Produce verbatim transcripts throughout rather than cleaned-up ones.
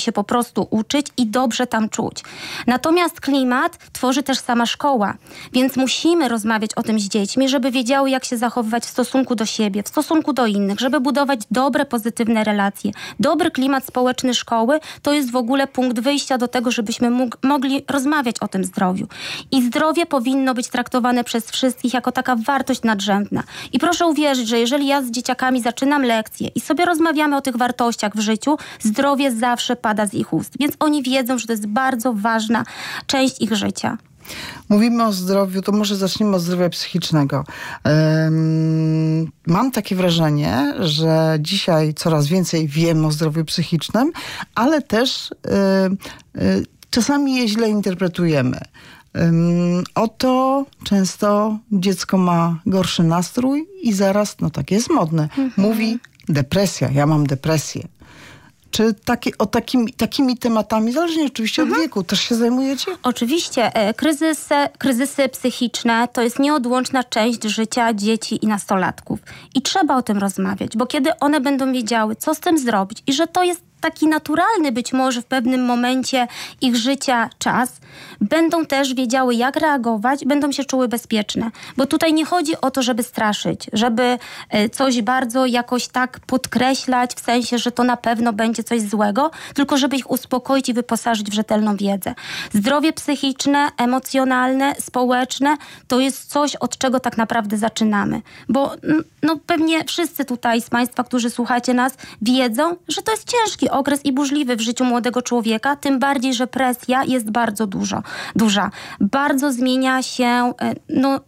się po prostu uczyć i dobrze tam czuć. Natomiast klimat tworzy też sama szkoła, więc musimy rozmawiać o tym z dziećmi, żeby wiedziały, jak się zachowywać w stosunku do siebie, w stosunku do innych, żeby budować dobre, pozytywne relacje. Dobry klimat społeczny szkoły to jest w ogóle punkt wyjścia do tego, żebyśmy mógł, mogli rozmawiać o tym zdrowiu. I zdrowie powinno być traktowane przez wszystkich jako taka wartość nadrzędna. I proszę uwierzyć, że jeżeli ja z dzieciakami zaczynam lekcje i sobie rozmawiamy o tych wartościach w życiu, zdrowie zawsze pada z ich ust. Więc oni wiedzą, że to jest bardzo ważna część ich życia. Mówimy o zdrowiu, to może zacznijmy od zdrowia psychicznego. Um, mam takie wrażenie, że dzisiaj coraz więcej wiemy o zdrowiu psychicznym, ale też y, y, czasami je źle interpretujemy. Um, oto często dziecko ma gorszy nastrój i zaraz, no tak jest modne, mhm. mówi depresja, ja mam depresję. Czy taki, o takimi, takimi tematami, zależnie oczywiście mhm. od wieku, też się zajmujecie? Oczywiście. Kryzysy, kryzysy psychiczne to jest nieodłączna część życia dzieci i nastolatków. I trzeba o tym rozmawiać, bo kiedy one będą wiedziały, co z tym zrobić i że to jest taki naturalny być może w pewnym momencie ich życia czas, będą też wiedziały, jak reagować, będą się czuły bezpieczne. Bo tutaj nie chodzi o to, żeby straszyć, żeby coś bardzo jakoś tak podkreślać, w sensie, że to na pewno będzie coś złego, tylko żeby ich uspokoić i wyposażyć w rzetelną wiedzę. Zdrowie psychiczne, emocjonalne, społeczne to jest coś, od czego tak naprawdę zaczynamy. Bo no, pewnie wszyscy tutaj z Państwa, którzy słuchacie nas, wiedzą, że to jest ciężki okres i burzliwy w życiu młodego człowieka, tym bardziej, że presja jest bardzo dużo, duża. Bardzo zmienia się no,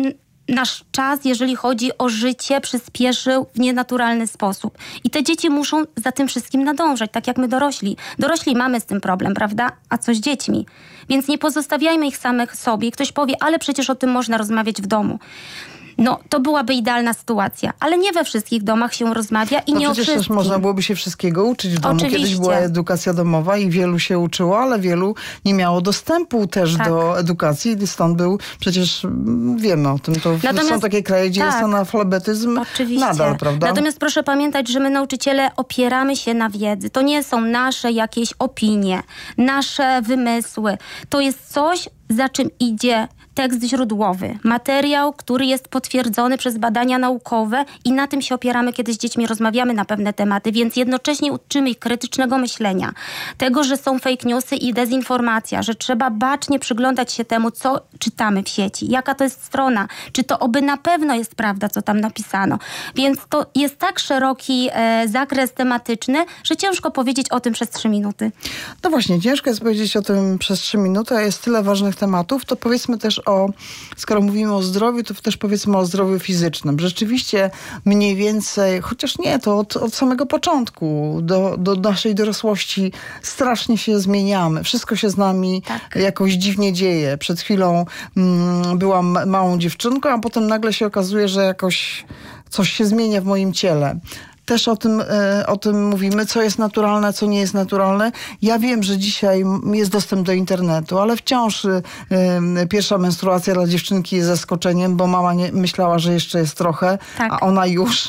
nasz czas, jeżeli chodzi o życie, przyspieszył w nienaturalny sposób. I te dzieci muszą za tym wszystkim nadążać, tak jak my dorośli. Dorośli mamy z tym problem, prawda? A co z dziećmi? Więc nie pozostawiajmy ich samych sobie. Ktoś powie, ale przecież o tym można rozmawiać w domu. No, to byłaby idealna sytuacja, ale nie we wszystkich domach się rozmawia i no nie o wszystkim. wszystkim. Przecież można byłoby się wszystkiego uczyć w domu. Oczywiście. Kiedyś była edukacja domowa i wielu się uczyło, ale wielu nie miało dostępu też tak. do edukacji i stąd był, przecież wiemy o tym, to Natomiast, są takie kraje, gdzie tak, jest analfabetyzm oczywiście. nadal, prawda? Natomiast proszę pamiętać, że my nauczyciele opieramy się na wiedzy. To nie są nasze jakieś opinie, nasze wymysły. To jest coś, za czym idzie tekst źródłowy, materiał, który jest potwierdzony przez badania naukowe i na tym się opieramy, kiedy z dziećmi rozmawiamy na pewne tematy, więc jednocześnie uczymy ich krytycznego myślenia, tego, że są fake newsy i dezinformacja, że trzeba bacznie przyglądać się temu, co czytamy w sieci, jaka to jest strona, czy to oby na pewno jest prawda, co tam napisano. Więc to jest tak szeroki e, zakres tematyczny, że ciężko powiedzieć o tym przez trzy minuty. No właśnie, ciężko jest powiedzieć o tym przez trzy minuty, a jest tyle ważnych tematów, to powiedzmy też o, skoro mówimy o zdrowiu, to też powiedzmy o zdrowiu fizycznym. Rzeczywiście mniej więcej, chociaż nie, to od, od samego początku do, do naszej dorosłości strasznie się zmieniamy. Wszystko się z nami tak. jakoś dziwnie dzieje. Przed chwilą mm, byłam małą dziewczynką, a potem nagle się okazuje, że jakoś coś się zmienia w moim ciele. Też o tym, o tym mówimy, co jest naturalne, co nie jest naturalne. Ja wiem, że dzisiaj jest dostęp do internetu, ale wciąż y, y, pierwsza menstruacja dla dziewczynki jest zaskoczeniem, bo mama nie, myślała, że jeszcze jest trochę, tak. a ona już. Y,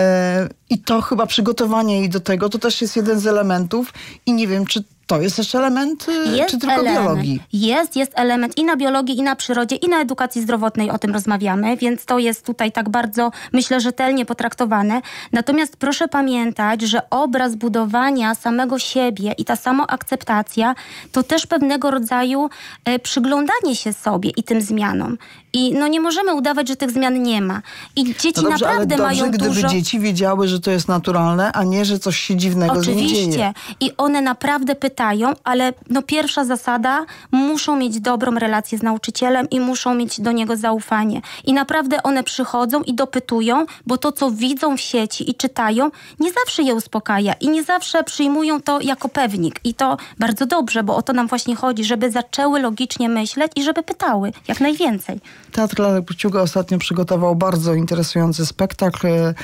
I to chyba przygotowanie jej do tego, to też jest jeden z elementów i nie wiem, czy to jest też element, jest czy tylko element. biologii? Jest, jest element i na biologii, i na przyrodzie, i na edukacji zdrowotnej o tym rozmawiamy, więc to jest tutaj tak bardzo, myślę, rzetelnie potraktowane. Natomiast proszę pamiętać, że obraz budowania samego siebie i ta samoakceptacja to też pewnego rodzaju e, przyglądanie się sobie i tym zmianom. I no nie możemy udawać, że tych zmian nie ma. I dzieci no dobrze, naprawdę ale dobrze, mają gdyby dużo... dzieci wiedziały, że to jest naturalne, a nie, że coś się dziwnego z nimi dzieje. Oczywiście. I one naprawdę pytają, ale no pierwsza zasada, muszą mieć dobrą relację z nauczycielem i muszą mieć do niego zaufanie. I naprawdę one przychodzą i dopytują, bo to, co widzą w sieci i czytają, nie zawsze je uspokaja i nie zawsze przyjmują to jako pewnik. I to bardzo dobrze, bo o to nam właśnie chodzi, żeby zaczęły logicznie myśleć i żeby pytały jak najwięcej. Teatr Lalek Pociuga ostatnio przygotował bardzo interesujący spektakl,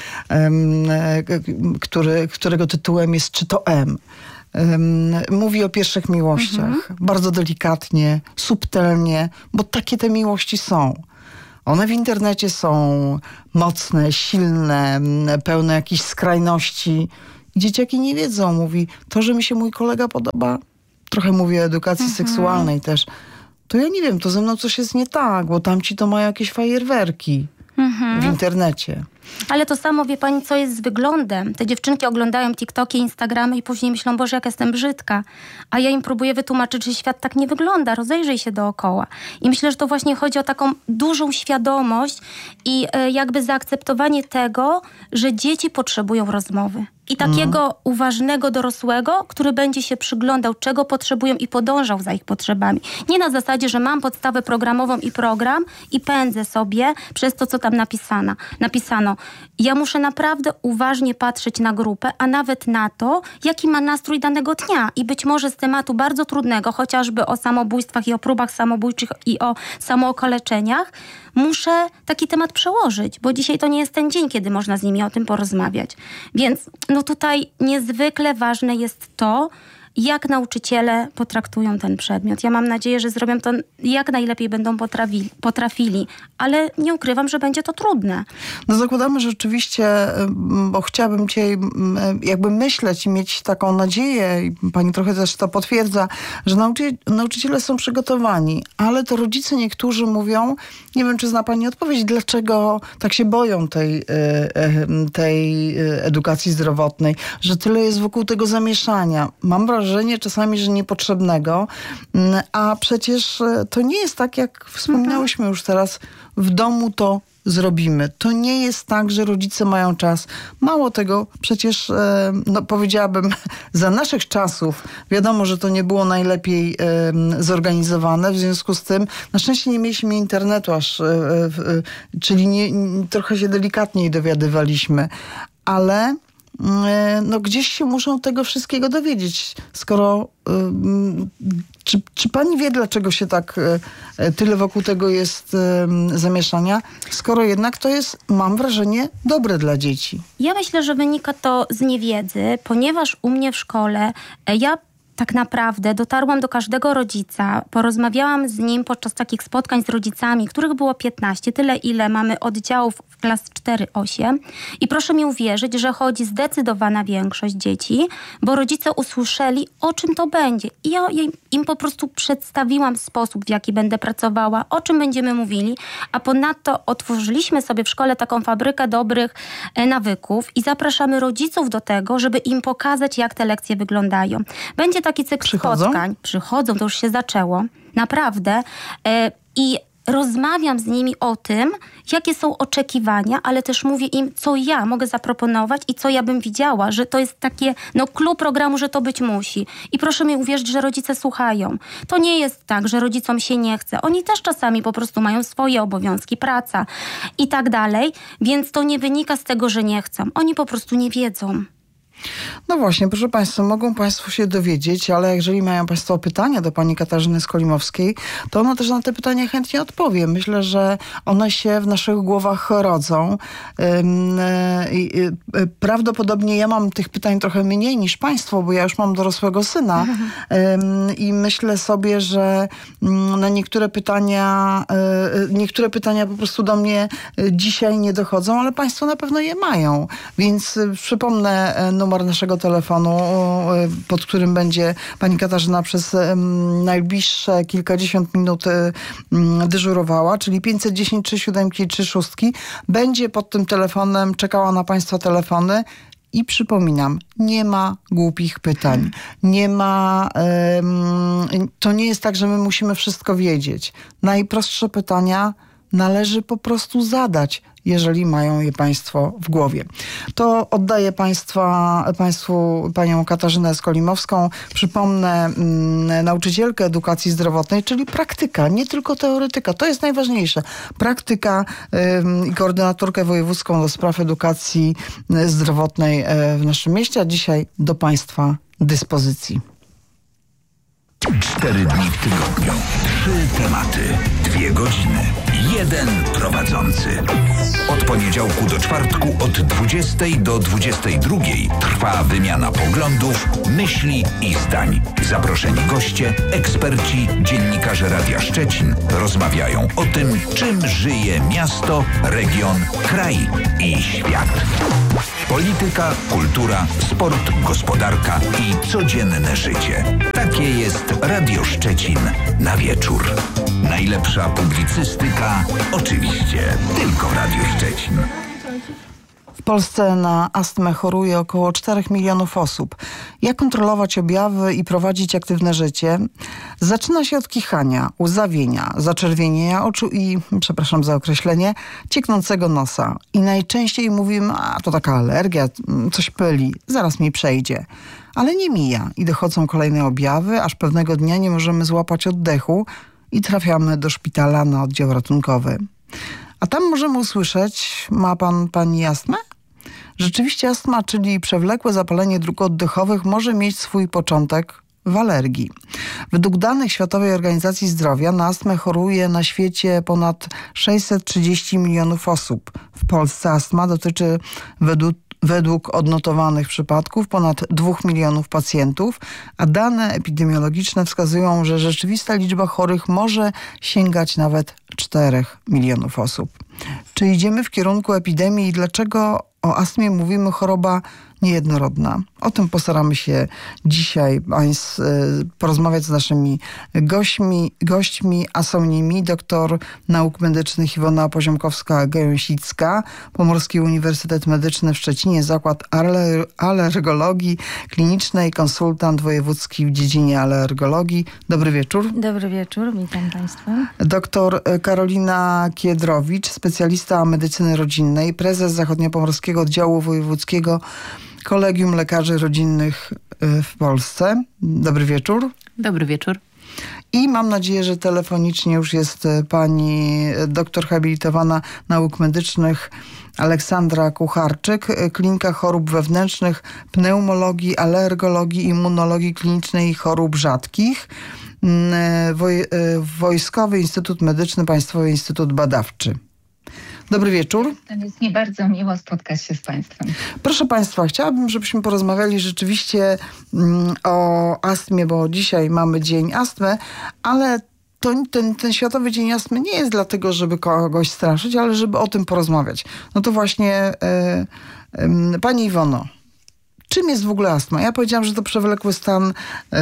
um, który, którego tytułem jest Czy to M? Um, mówi o pierwszych miłościach. Mhm. Bardzo delikatnie, subtelnie, bo takie te miłości są. One w internecie są mocne, silne, pełne jakichś skrajności Dzieciaki nie wiedzą, mówi, to, że mi się mój kolega podoba, trochę mówię o edukacji mhm. seksualnej też, to ja nie wiem, to ze mną coś jest nie tak, bo tamci to mają jakieś fajerwerki mhm. w internecie. Ale to samo, wie pani, co jest z wyglądem. Te dziewczynki oglądają TikToki, Instagramy i później myślą, Boże, jak jestem brzydka. A ja im próbuję wytłumaczyć, że świat tak nie wygląda. Rozejrzyj się dookoła. I myślę, że to właśnie chodzi o taką dużą świadomość i e, jakby zaakceptowanie tego, że dzieci potrzebują rozmowy. I takiego mm. uważnego dorosłego, który będzie się przyglądał, czego potrzebują i podążał za ich potrzebami. Nie na zasadzie, że mam podstawę programową i program i pędzę sobie przez to, co tam napisano. napisano. Ja muszę naprawdę uważnie patrzeć na grupę, a nawet na to, jaki ma nastrój danego dnia. I być może z tematu bardzo trudnego, chociażby o samobójstwach i o próbach samobójczych i o samookaleczeniach, muszę taki temat przełożyć, bo dzisiaj to nie jest ten dzień, kiedy można z nimi o tym porozmawiać. Więc no tutaj niezwykle ważne jest to, jak nauczyciele potraktują ten przedmiot. Ja mam nadzieję, że zrobią to jak najlepiej będą potrafili, potrafili, ale nie ukrywam, że będzie to trudne. No zakładamy, że rzeczywiście, bo chciałabym dzisiaj jakby myśleć i mieć taką nadzieję, i pani trochę też to potwierdza, że nauczy, nauczyciele są przygotowani, ale to rodzice niektórzy mówią, nie wiem, czy zna pani odpowiedź, dlaczego tak się boją tej, tej edukacji zdrowotnej, że tyle jest wokół tego zamieszania. Mam wrażenie, czasami, że niepotrzebnego, a przecież to nie jest tak, jak wspomniałyśmy już teraz, w domu to zrobimy. To nie jest tak, że rodzice mają czas. Mało tego, przecież no, powiedziałabym, za naszych czasów wiadomo, że to nie było najlepiej e, zorganizowane, w związku z tym na szczęście nie mieliśmy internetu aż, e, e, czyli nie, trochę się delikatniej dowiadywaliśmy, ale no gdzieś się muszą tego wszystkiego dowiedzieć. Skoro, y, czy, czy pani wie, dlaczego się tak y, tyle wokół tego jest y, zamieszania? Skoro jednak to jest, mam wrażenie, dobre dla dzieci. Ja myślę, że wynika to z niewiedzy, ponieważ u mnie w szkole ja tak naprawdę dotarłam do każdego rodzica, porozmawiałam z nim podczas takich spotkań z rodzicami, których było piętnaście, tyle ile mamy oddziałów w klas cztery osiem. I proszę mi uwierzyć, że chodzi zdecydowana większość dzieci, bo rodzice usłyszeli, o czym to będzie. I ja im po prostu przedstawiłam sposób, w jaki będę pracowała, o czym będziemy mówili, a ponadto otworzyliśmy sobie w szkole taką fabrykę dobrych nawyków i zapraszamy rodziców do tego, żeby im pokazać, jak te lekcje wyglądają. Będzie taki cykl Przychodzą? spotkań. Przychodzą, to już się zaczęło. Naprawdę. E, I rozmawiam z nimi o tym, jakie są oczekiwania, ale też mówię im, co ja mogę zaproponować i co ja bym widziała, że to jest takie, no clue programu, że to być musi. I proszę mi uwierzyć, że rodzice słuchają. To nie jest tak, że rodzicom się nie chce. Oni też czasami po prostu mają swoje obowiązki, praca i tak dalej, więc to nie wynika z tego, że nie chcą. Oni po prostu nie wiedzą. No właśnie, proszę państwa, mogą państwo się dowiedzieć, ale jeżeli mają państwo pytania do pani Katarzyny Skolimowskiej, to ona też na te pytania chętnie odpowie. Myślę, że one się w naszych głowach rodzą. Prawdopodobnie ja mam tych pytań trochę mniej niż państwo, bo ja już mam dorosłego syna i myślę sobie, że na niektóre pytania, niektóre pytania po prostu do mnie dzisiaj nie dochodzą, ale państwo na pewno je mają. Więc przypomnę numer naszego telefonu, pod którym będzie pani Katarzyna przez najbliższe kilkadziesiąt minut dyżurowała, czyli pięćset dziesięć trzy siódemki trzy szóstki. Będzie pod tym telefonem czekała na państwa telefony. I przypominam, nie ma głupich pytań. Nie ma... Um, to nie jest tak, że my musimy wszystko wiedzieć. Najprostsze pytania należy po prostu zadać, jeżeli mają je państwo w głowie. To oddaję państwa, państwu panią Katarzynę Skolimowską. Przypomnę mm, nauczycielkę edukacji zdrowotnej, czyli praktyka, nie tylko teoretyka. To jest najważniejsze. Praktyka i y, koordynatorkę wojewódzką do spraw edukacji y, zdrowotnej y, w naszym mieście, a dzisiaj do państwa dyspozycji. Cztery dni w tygodniu, trzy tematy, dwie godziny, jeden prowadzący. Od poniedziałku do czwartku od dwudziestej do dwudziestej drugiej trwa wymiana poglądów, myśli i zdań. Zaproszeni goście, eksperci, dziennikarze Radia Szczecin rozmawiają o tym, czym żyje miasto, region, kraj i świat. Polityka, kultura, sport, gospodarka i codzienne życie. Takie jest Radio Szczecin na wieczór. Najlepsza publicystyka oczywiście tylko w Radiu Szczecin. W Polsce na astmę choruje około czterech milionów osób. Jak kontrolować objawy i prowadzić aktywne życie? Zaczyna się od kichania, łzawienia, zaczerwienienia oczu i, przepraszam za określenie, cieknącego nosa. I najczęściej mówimy, a to taka alergia, coś pyli, zaraz mi przejdzie. Ale nie mija i dochodzą kolejne objawy, aż pewnego dnia nie możemy złapać oddechu i trafiamy do szpitala na oddział ratunkowy. A tam możemy usłyszeć, ma pan, pani astmę? Rzeczywiście astma, czyli przewlekłe zapalenie dróg oddechowych, może mieć swój początek w alergii. Według danych Światowej Organizacji Zdrowia na astmę choruje na świecie ponad sześćset trzydzieści milionów osób. W Polsce astma dotyczy według Według odnotowanych przypadków ponad dwóch milionów pacjentów, a dane epidemiologiczne wskazują, że rzeczywista liczba chorych może sięgać nawet czterech milionów osób. Czy idziemy w kierunku epidemii i dlaczego o astmie mówimy choroba niejednorodna? O tym postaramy się dzisiaj porozmawiać z naszymi gośćmi, gośćmi a są nimi doktor nauk medycznych Iwona Poziomkowska-Gająsicka, Pomorski Uniwersytet Medyczny w Szczecinie, Zakład Aller- Alergologii Klinicznej, konsultant wojewódzki w dziedzinie alergologii. Dobry wieczór. Dobry wieczór, witam Państwa. Doktor Karolina Kiedrowicz, specjalista medycyny rodzinnej, prezes Zachodniopomorskiego Oddziału Wojewódzkiego Kolegium Lekarzy Rodzinnych w Polsce. Dobry wieczór. Dobry wieczór. I mam nadzieję, że telefonicznie już jest pani doktor habilitowana nauk medycznych Aleksandra Kucharczyk, Klinika Chorób Wewnętrznych, Pneumologii, Alergologii, Immunologii Klinicznej i Chorób Rzadkich. Woj- Wojskowy Instytut Medyczny, Państwowy Instytut Badawczy. Dobry wieczór. To jest mi bardzo miło spotkać się z Państwem. Proszę Państwa, chciałabym, żebyśmy porozmawiali rzeczywiście mm, o astmie, bo dzisiaj mamy Dzień Astmy, ale to, ten, ten Światowy Dzień Astmy nie jest dlatego, żeby kogoś straszyć, ale żeby o tym porozmawiać. No to właśnie y, y, Pani Iwono, czym jest w ogóle astma? Ja powiedziałam, że to przewlekły stan y,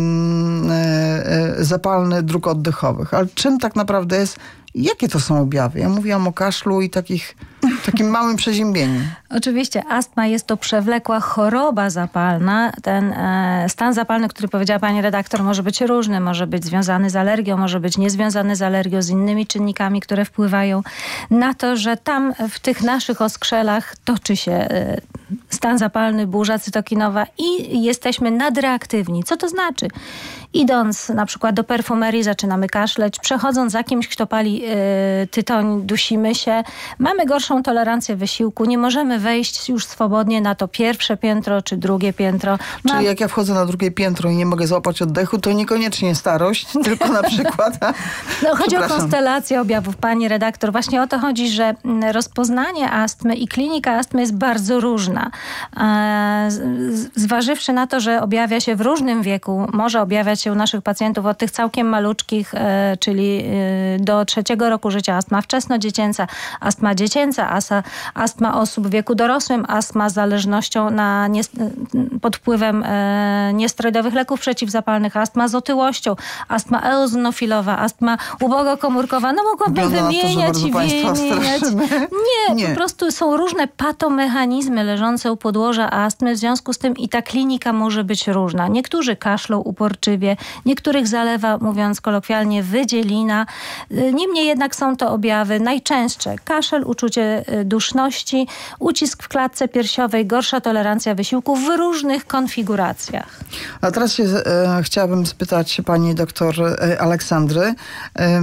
y, y, zapalny dróg oddechowych, ale czym tak naprawdę jest? Jakie to są objawy? Ja mówiłam o kaszlu i takich, takim małym przeziębieniu. Oczywiście astma jest to przewlekła choroba zapalna. Ten e, stan zapalny, który powiedziała pani redaktor, może być różny. Może być związany z alergią, może być niezwiązany z alergią, z innymi czynnikami, które wpływają na to, że tam w tych naszych oskrzelach toczy się e, stan zapalny, burza cytokinowa i jesteśmy nadreaktywni. Co to znaczy? Idąc na przykład do perfumerii zaczynamy kaszleć, przechodząc za kimś, kto pali y, tytoń, dusimy się, mamy gorszą tolerancję wysiłku, nie możemy wejść już swobodnie na to pierwsze piętro czy drugie piętro. Czyli Ma... jak ja wchodzę na drugie piętro i nie mogę złapać oddechu, to niekoniecznie starość, tylko na przykład... No, chodzi o konstelację objawów, pani redaktor. Właśnie o to chodzi, że rozpoznanie astmy i klinika astmy jest bardzo różna. E, z, zważywszy na to, że objawia się w różnym wieku, może objawiać się u naszych pacjentów od tych całkiem maluczkich, e, czyli e, do trzeciego roku życia astma wczesnodziecięca, astma dziecięca, asa, astma osób w wieku dorosłym, astma z zależnością na nie, pod wpływem e, niesterydowych leków przeciwzapalnych, astma z otyłością, astma eoznofilowa, astma ubogokomórkowa. No mogłabym wymieniać i wymieniać. Nie, Nie, po prostu są różne patomechanizmy leżące u podłoża astmy, w związku z tym i ta klinika może być różna. Niektórzy kaszlą uporczywie, niektórych zalewa, mówiąc kolokwialnie, wydzielina. Niemniej jednak są to objawy najczęstsze. Kaszel, uczucie duszności, ucisk w klatce piersiowej, gorsza tolerancja wysiłku w różnych konfiguracjach. A teraz się, e, chciałabym spytać pani doktor Aleksandry. E,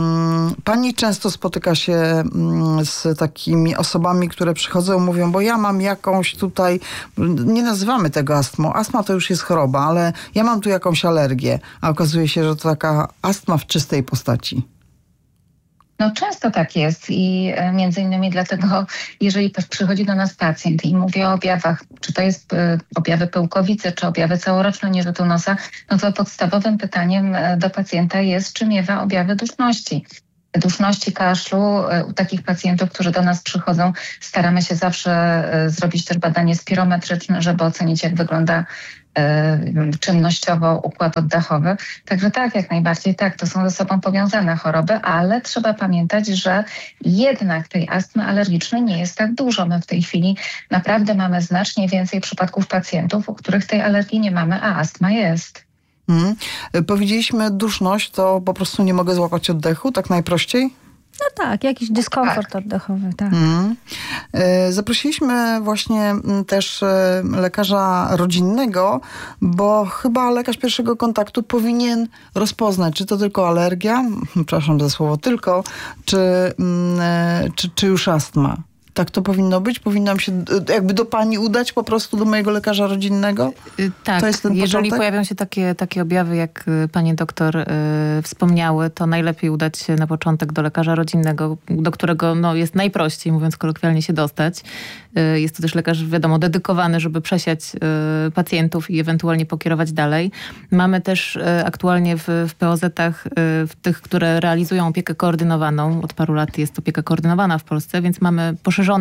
pani często spotyka się m, z takimi osobami, które przychodzą i mówią, bo ja mam jakąś tutaj, nie nazywamy tego astmą. Astma to już jest choroba, ale ja mam tu jakąś alergię. A okazuje się, że to taka astma w czystej postaci. No często tak jest i między innymi dlatego, jeżeli przychodzi do nas pacjent i mówi o objawach, czy to jest objawy pyłkowicy, czy objawy całoroczne nierzutu nosa, no to podstawowym pytaniem do pacjenta jest, czy miewa objawy duszności. duszności, kaszlu. U takich pacjentów, którzy do nas przychodzą, staramy się zawsze zrobić też badanie spirometryczne, żeby ocenić, jak wygląda czynnościowo układ oddechowy. Także tak, jak najbardziej tak, to są ze sobą powiązane choroby, ale trzeba pamiętać, że jednak tej astmy alergicznej nie jest tak dużo. My w tej chwili naprawdę mamy znacznie więcej przypadków pacjentów, u których tej alergii nie mamy, a astma jest. Hmm. Powiedzieliśmy duszność, to po prostu nie mogę złapać oddechu, tak najprościej? No tak, jakiś dyskomfort tak. oddechowy, tak. Mm. Zaprosiliśmy właśnie też lekarza rodzinnego, bo chyba lekarz pierwszego kontaktu powinien rozpoznać, czy to tylko alergia, przepraszam za słowo tylko, czy, czy, czy już astma. Tak to powinno być? Powinnam się jakby do pani udać po prostu do mojego lekarza rodzinnego? Tak, to jest ten jeżeli początek? pojawią się takie, takie objawy, jak pani doktor y, wspomniały, to najlepiej udać się na początek do lekarza rodzinnego, do którego no, jest najprościej, mówiąc kolokwialnie, się dostać. Y, jest to też lekarz, wiadomo, dedykowany, żeby przesiać y, pacjentów i ewentualnie pokierować dalej. Mamy też y, aktualnie w, w P O Z-ach, y, w tych, które realizują opiekę koordynowaną. Od paru lat jest opieka koordynowana w Polsce, więc mamy poszerzony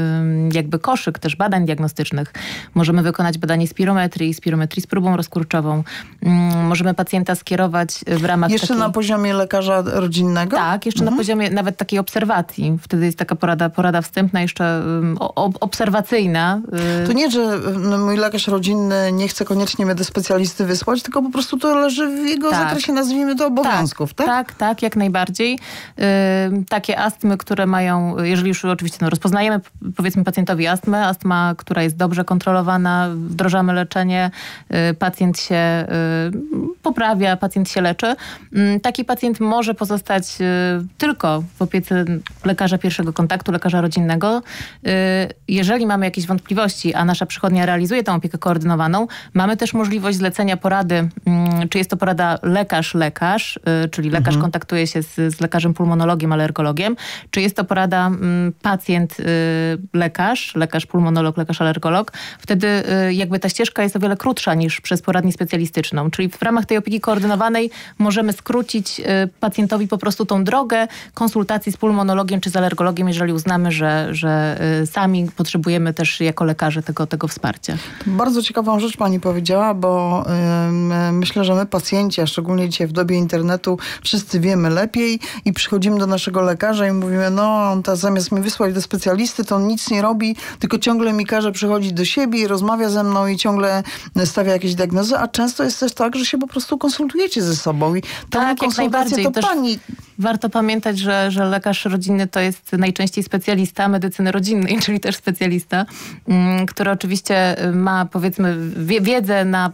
jakby koszyk też badań diagnostycznych. Możemy wykonać badanie spirometrii, spirometrii z próbą rozkurczową. Możemy pacjenta skierować w ramach Jeszcze takiej... na poziomie lekarza rodzinnego? Tak, jeszcze mhm. na poziomie nawet takiej obserwacji. Wtedy jest taka porada, porada wstępna, jeszcze um, obserwacyjna. To nie, że mój lekarz rodzinny nie chce koniecznie mnie do specjalisty wysłać, tylko po prostu to leży w jego tak. zakresie, nazwijmy to, obowiązków, tak? Tak, tak, tak, jak najbardziej. Yy, takie astmy, które mają, jeżeli już oczywiście no, rozpoznajemy powiedzmy pacjentowi astmę, astma, która jest dobrze kontrolowana, wdrażamy leczenie, yy, pacjent się yy, poprawia, pacjent się leczy. Yy, taki pacjent może pozostać yy, tylko w opiece lekarza pierwszego kontaktu, lekarza rodzinnego. Yy, jeżeli mamy jakieś wątpliwości, a nasza przychodnia realizuje tę opiekę koordynowaną, mamy też możliwość zlecenia porady, yy, czy jest to porada lekarz-lekarz, yy, czyli lekarz mhm. kontaktuje się z, z lekarzem pulmonologiem, alergologiem, czy jest to porada yy, pacjent, yy, lekarz, lekarz pulmonolog, lekarz alergolog. Wtedy yy, jakby ta ścieżka jest o wiele krótsza niż przez poradnię specjalistyczną, czyli w ramach tej opieki koordynowanej możemy skrócić yy, pacjentowi po prostu tą drogę konsultacji z pulmonologiem czy z alergologiem, jeżeli uznamy, że, że yy, sami potrzebujemy też jako lekarze tego, tego wsparcia. Bardzo ciekawą rzecz pani powiedziała, bo yy, myślę, że my pacjenci, a szczególnie dzisiaj w dobie internetu, wszyscy wiemy lepiej i przychodzimy do naszego lekarza i mówimy, no on ta, zamiast mnie wysłać do specjalisty, to on nic nie robi, tylko ciągle mi każe przychodzić do siebie i rozmawia ze mną i ciągle stawia jakieś diagnozy, a często jest też tak, że się po prostu konsultujecie ze sobą i tą tak, konsultację to też pani... Warto pamiętać, że, że lekarz rodzinny to jest najczęściej specjalista medycyny rodzinnej, czyli też specjalista, który oczywiście ma powiedzmy wiedzę na,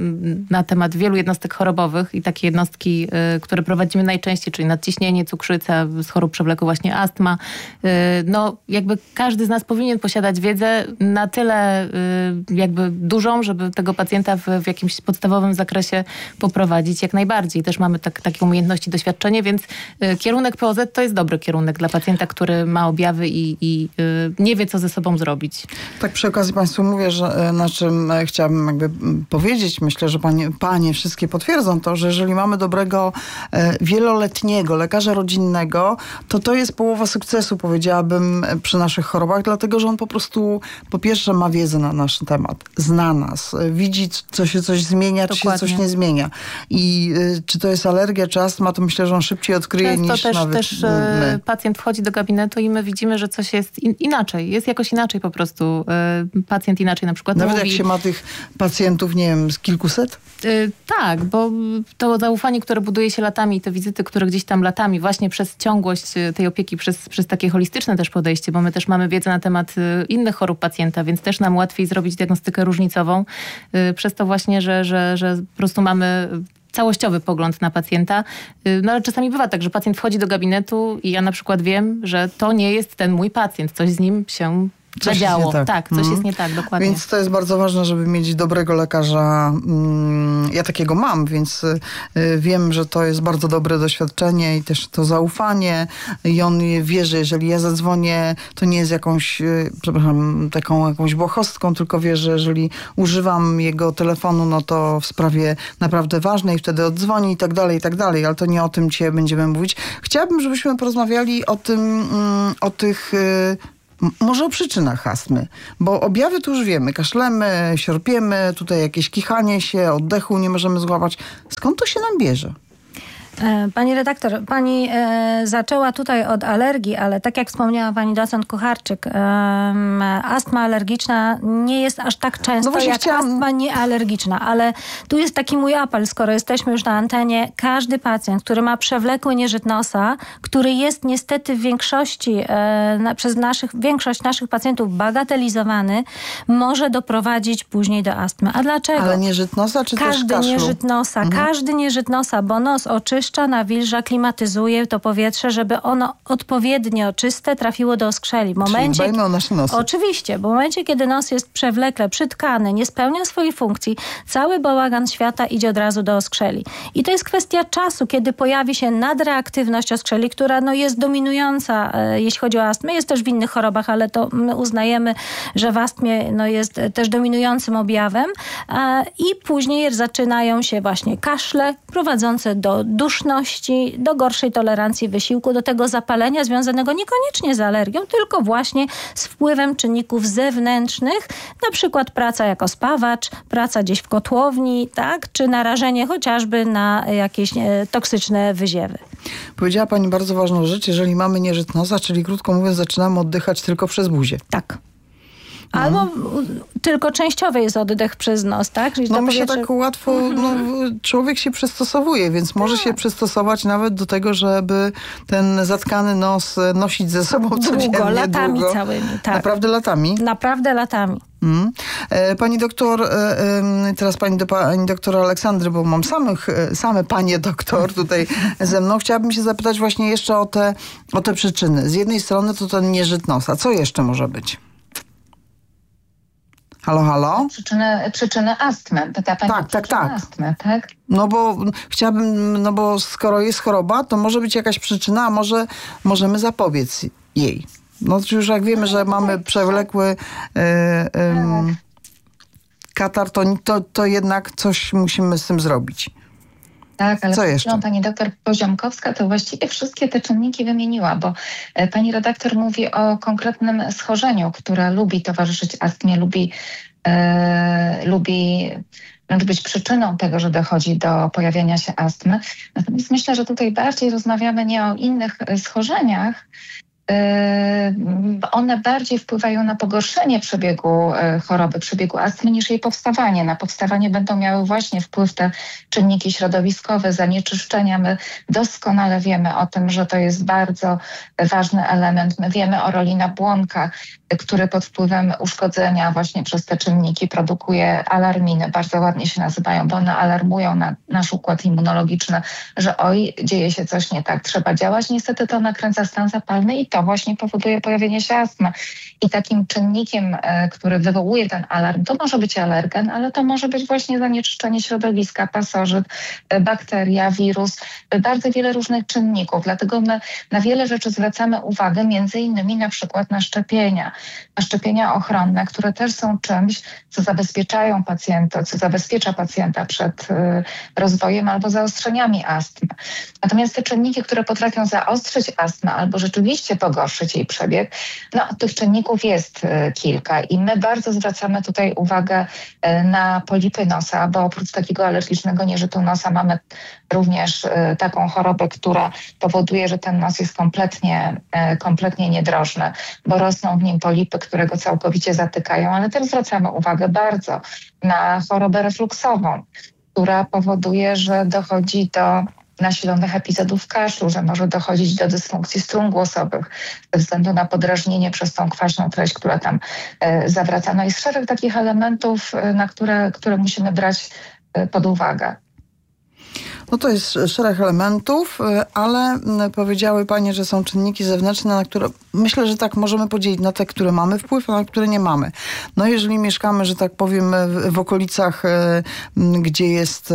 na temat wielu jednostek chorobowych i takie jednostki, które prowadzimy najczęściej, czyli nadciśnienie, cukrzyca, z chorób przewlekłych właśnie astma. No jakby każdy z nas powinien posiadać wiedzę na tyle jakby dużą, żeby tego pacjenta w, w jakimś podstawowym zakresie poprowadzić jak najbardziej. Też mamy tak, takie umiejętności, doświadczenie, więc kierunek P O Z to jest dobry kierunek dla pacjenta, który ma objawy i, i nie wie, co ze sobą zrobić. Tak przy okazji państwu mówię, że na czym chciałabym jakby powiedzieć, myślę, że panie, panie wszystkie potwierdzą to, że jeżeli mamy dobrego wieloletniego lekarza rodzinnego, to to jest połowa sukcesu, powiedziałabym, przy naszych chorobach, dlatego, że on po prostu po pierwsze ma wiedzę na nasz temat, zna nas, widzi, co się coś zmienia, Dokładnie. czy się coś nie zmienia. I y, czy to jest alergia, czy astma, to myślę, że on szybciej odkryje Często niż też, nawet też my. pacjent wchodzi do gabinetu i my widzimy, że coś jest in, inaczej. Jest jakoś inaczej po prostu. Pacjent inaczej na przykład Nawet mówi. jak się ma tych pacjentów, nie wiem, z kilkuset? Yy, tak, bo to zaufanie, które buduje się latami, te wizyty, które gdzieś tam latami, właśnie przez ciągłość tej opieki, przez, przez takie holistyczne też podejście, bo my też mamy wiedzę na temat innych chorób pacjenta, więc też nam łatwiej zrobić diagnostykę różnicową. Yy, przez to właśnie, że, że, że po prostu mamy całościowy pogląd na pacjenta. No ale czasami bywa tak, że pacjent wchodzi do gabinetu i ja na przykład wiem, że to nie jest ten mój pacjent. Coś z nim się Coś zadziało. Tak, tak, coś mm. jest nie tak, dokładnie. Więc to jest bardzo ważne, żeby mieć dobrego lekarza. Ja takiego mam, więc wiem, że to jest bardzo dobre doświadczenie i też to zaufanie. I on wie, że jeżeli ja zadzwonię, to nie jest jakąś, przepraszam, taką jakąś błahostką, tylko wie, że jeżeli używam jego telefonu, no to w sprawie naprawdę ważnej, wtedy oddzwoni i tak dalej, i tak dalej. Ale to nie o tym dzisiaj będziemy mówić. Chciałabym, żebyśmy porozmawiali o tym, o tych... Może o przyczynach astmy, bo objawy tu już wiemy. Kaszlemy, sierpiemy, tutaj jakieś kichanie się, oddechu nie możemy złapać. Skąd to się nam bierze? Pani redaktor, pani e, zaczęła tutaj od alergii, ale tak jak wspomniała pani docent Kucharczyk, e, astma alergiczna nie jest aż tak często no jak chciałam... astma niealergiczna, ale tu jest taki mój apel, skoro jesteśmy już na antenie, każdy pacjent, który ma przewlekły nieżyt nosa, który jest niestety w większości, e, na, przez naszych, większość naszych pacjentów bagatelizowany, może doprowadzić później do astmy. A dlaczego? Ale nieżyt nosa czy każdy też kaszlu? Nieżyt nosa, mhm. Każdy nieżyt nosa, bo nos oczyszcza, nawilża, klimatyzuje to powietrze, żeby ono odpowiednio czyste trafiło do oskrzeli. W momencie, Czyli dbajmy o nasze nosy. Oczywiście, bo w momencie, kiedy nos jest przewlekle, przytkany, nie spełnia swojej funkcji, cały bałagan świata idzie od razu do oskrzeli. I to jest kwestia czasu, kiedy pojawi się nadreaktywność oskrzeli, która no, jest dominująca, e, jeśli chodzi o astmę. Jest też w innych chorobach, ale to my uznajemy, że w astmie no, jest też dominującym objawem. E, I później zaczynają się właśnie kaszle prowadzące do duszności, do gorszej tolerancji wysiłku, do tego zapalenia związanego niekoniecznie z alergią, tylko właśnie z wpływem czynników zewnętrznych, na przykład praca jako spawacz, praca gdzieś w kotłowni, tak, czy narażenie chociażby na jakieś e, toksyczne wyziewy. Powiedziała pani bardzo ważną rzecz, jeżeli mamy nieżyt nosa, czyli krótko mówiąc zaczynamy oddychać tylko przez buzię. Tak. Albo hmm. tylko częściowy jest oddech przez nos, tak? Czyli no my powietrze... się tak łatwo, no, człowiek się przystosowuje, więc może tak. się przystosować nawet do tego, żeby ten zatkany nos nosić ze sobą codziennie. Długo, latami długo. całymi. Tak. Naprawdę latami? Naprawdę latami. Mm. Pani doktor, teraz pani, do, pani doktor Aleksandry, bo mam samych, same panie doktor tutaj ze mną. Chciałabym się zapytać właśnie jeszcze o te, o te przyczyny. Z jednej strony to ten nieżyt nosa. Co jeszcze może być? Halo, halo? Przyczyny, przyczyny astmy. Pyta pani tak, tak, tak. Astmy, tak? No bo chciałabym, no bo skoro jest choroba, to może być jakaś przyczyna, a może możemy zapobiec jej. No już jak wiemy, że mamy przewlekły yy, yy, katar, to, to, to jednak coś musimy z tym zrobić. Tak, ale co jeszcze? Pani doktor Poziomkowska to właściwie wszystkie te czynniki wymieniła, bo pani redaktor mówi o konkretnym schorzeniu, które lubi towarzyszyć astmie, lubi, e, lubi wręcz być przyczyną tego, że dochodzi do pojawiania się astmy. Natomiast myślę, że tutaj bardziej rozmawiamy nie o innych schorzeniach, one bardziej wpływają na pogorszenie przebiegu choroby, przebiegu astmy niż jej powstawanie. Na powstawanie będą miały właśnie wpływ te czynniki środowiskowe, zanieczyszczenia. My doskonale wiemy o tym, że to jest bardzo ważny element. My wiemy o roli nabłonka, który pod wpływem uszkodzenia właśnie przez te czynniki produkuje alarminy. Bardzo ładnie się nazywają, bo one alarmują na nasz układ immunologiczny, że oj, dzieje się coś nie tak, trzeba działać. Niestety to nakręca stan zapalny i to właśnie powoduje pojawienie się astmy. I takim czynnikiem, który wywołuje ten alarm, to może być alergen, ale to może być właśnie zanieczyszczenie środowiska, pasożyt, bakteria, wirus, bardzo wiele różnych czynników. Dlatego my na wiele rzeczy zwracamy uwagę, między innymi na przykład na szczepienia. Na szczepienia ochronne, które też są czymś, co zabezpieczają pacjenta, co zabezpiecza pacjenta przed y, rozwojem albo zaostrzeniami astmy. Natomiast te czynniki, które potrafią zaostrzyć astmę albo rzeczywiście pogorszyć jej przebieg, no tych czynników jest y, kilka i my bardzo zwracamy tutaj uwagę y, na polipy nosa, bo oprócz takiego alergicznego nieżytu nosa mamy również y, taką chorobę, która powoduje, że ten nos jest kompletnie, y, kompletnie niedrożny, bo rosną w nim polipy, które go całkowicie zatykają, ale też zwracamy uwagę bardzo na chorobę refluksową, która powoduje, że dochodzi do nasilonych epizodów kaszlu, że może dochodzić do dysfunkcji strun głosowych ze względu na podrażnienie przez tą kwaśną treść, która tam e, zawraca. No jest szereg takich elementów, na które, które musimy brać e, pod uwagę. No to jest szereg elementów, ale powiedziały panie, że są czynniki zewnętrzne, na które myślę, że tak możemy podzielić na te, które mamy wpływ, a na które nie mamy. No jeżeli mieszkamy, że tak powiem, w, w okolicach, gdzie jest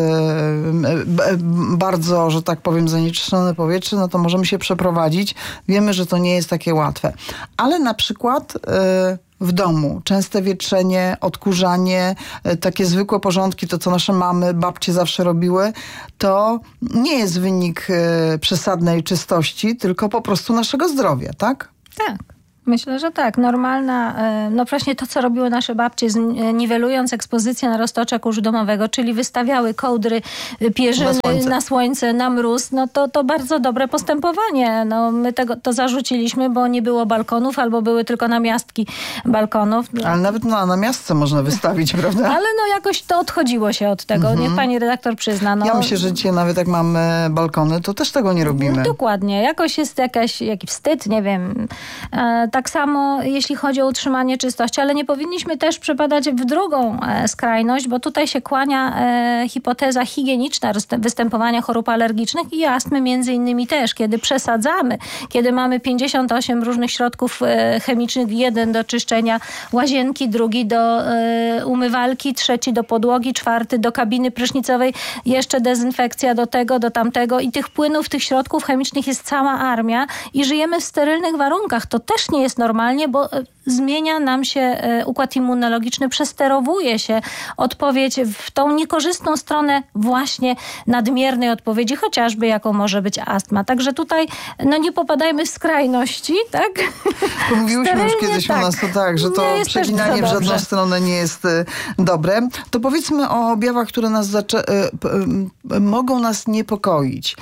bardzo, że tak powiem, zanieczyszczone powietrze, no to możemy się przeprowadzić. Wiemy, że to nie jest takie łatwe. Ale na przykład w domu częste wietrzenie, odkurzanie, takie zwykłe porządki, to co nasze mamy, babcie zawsze robiły, to nie jest wynik przesadnej czystości, tylko po prostu naszego zdrowia, tak? Tak. Myślę, że tak. Normalna, no właśnie to, co robiły nasze babcie, niwelując ekspozycję na roztocza kurzu domowego, czyli wystawiały kołdry, pierzyny na, na słońce, na mróz, no to, to bardzo dobre postępowanie. No my tego, to zarzuciliśmy, bo nie było balkonów, albo były tylko namiastki balkonów. Ale nawet na namiastce można wystawić, prawda? Ale no jakoś to odchodziło się od tego. Mhm. Niech pani redaktor przyzna. No. Ja myślę, że dzisiaj nawet jak mamy balkony, to też tego nie robimy. Dokładnie. Jakoś jest jakaś, jakiś wstyd, nie wiem. E, Tak samo jeśli chodzi o utrzymanie czystości, ale nie powinniśmy też przepadać w drugą e, skrajność, bo tutaj się kłania e, hipoteza higieniczna występowania chorób alergicznych i astmy między innymi też. Kiedy przesadzamy, kiedy mamy pięćdziesiąt osiem różnych środków e, chemicznych, jeden do czyszczenia łazienki, drugi do e, umywalki, trzeci do podłogi, czwarty do kabiny prysznicowej, jeszcze dezynfekcja do tego, do tamtego i tych płynów, tych środków chemicznych jest cała armia i żyjemy w sterylnych warunkach. To też nie jest normalnie, bo zmienia nam się układ immunologiczny, przesterowuje się odpowiedź w tą niekorzystną stronę właśnie nadmiernej odpowiedzi, chociażby jaką może być astma. Także tutaj no nie popadajmy w skrajności, tak? Mówiłyśmy już kiedyś tak. u nas to tak, że to przeginanie w żadną stronę nie jest dobre. To powiedzmy o objawach, które nas zaczę- mogą nas niepokoić.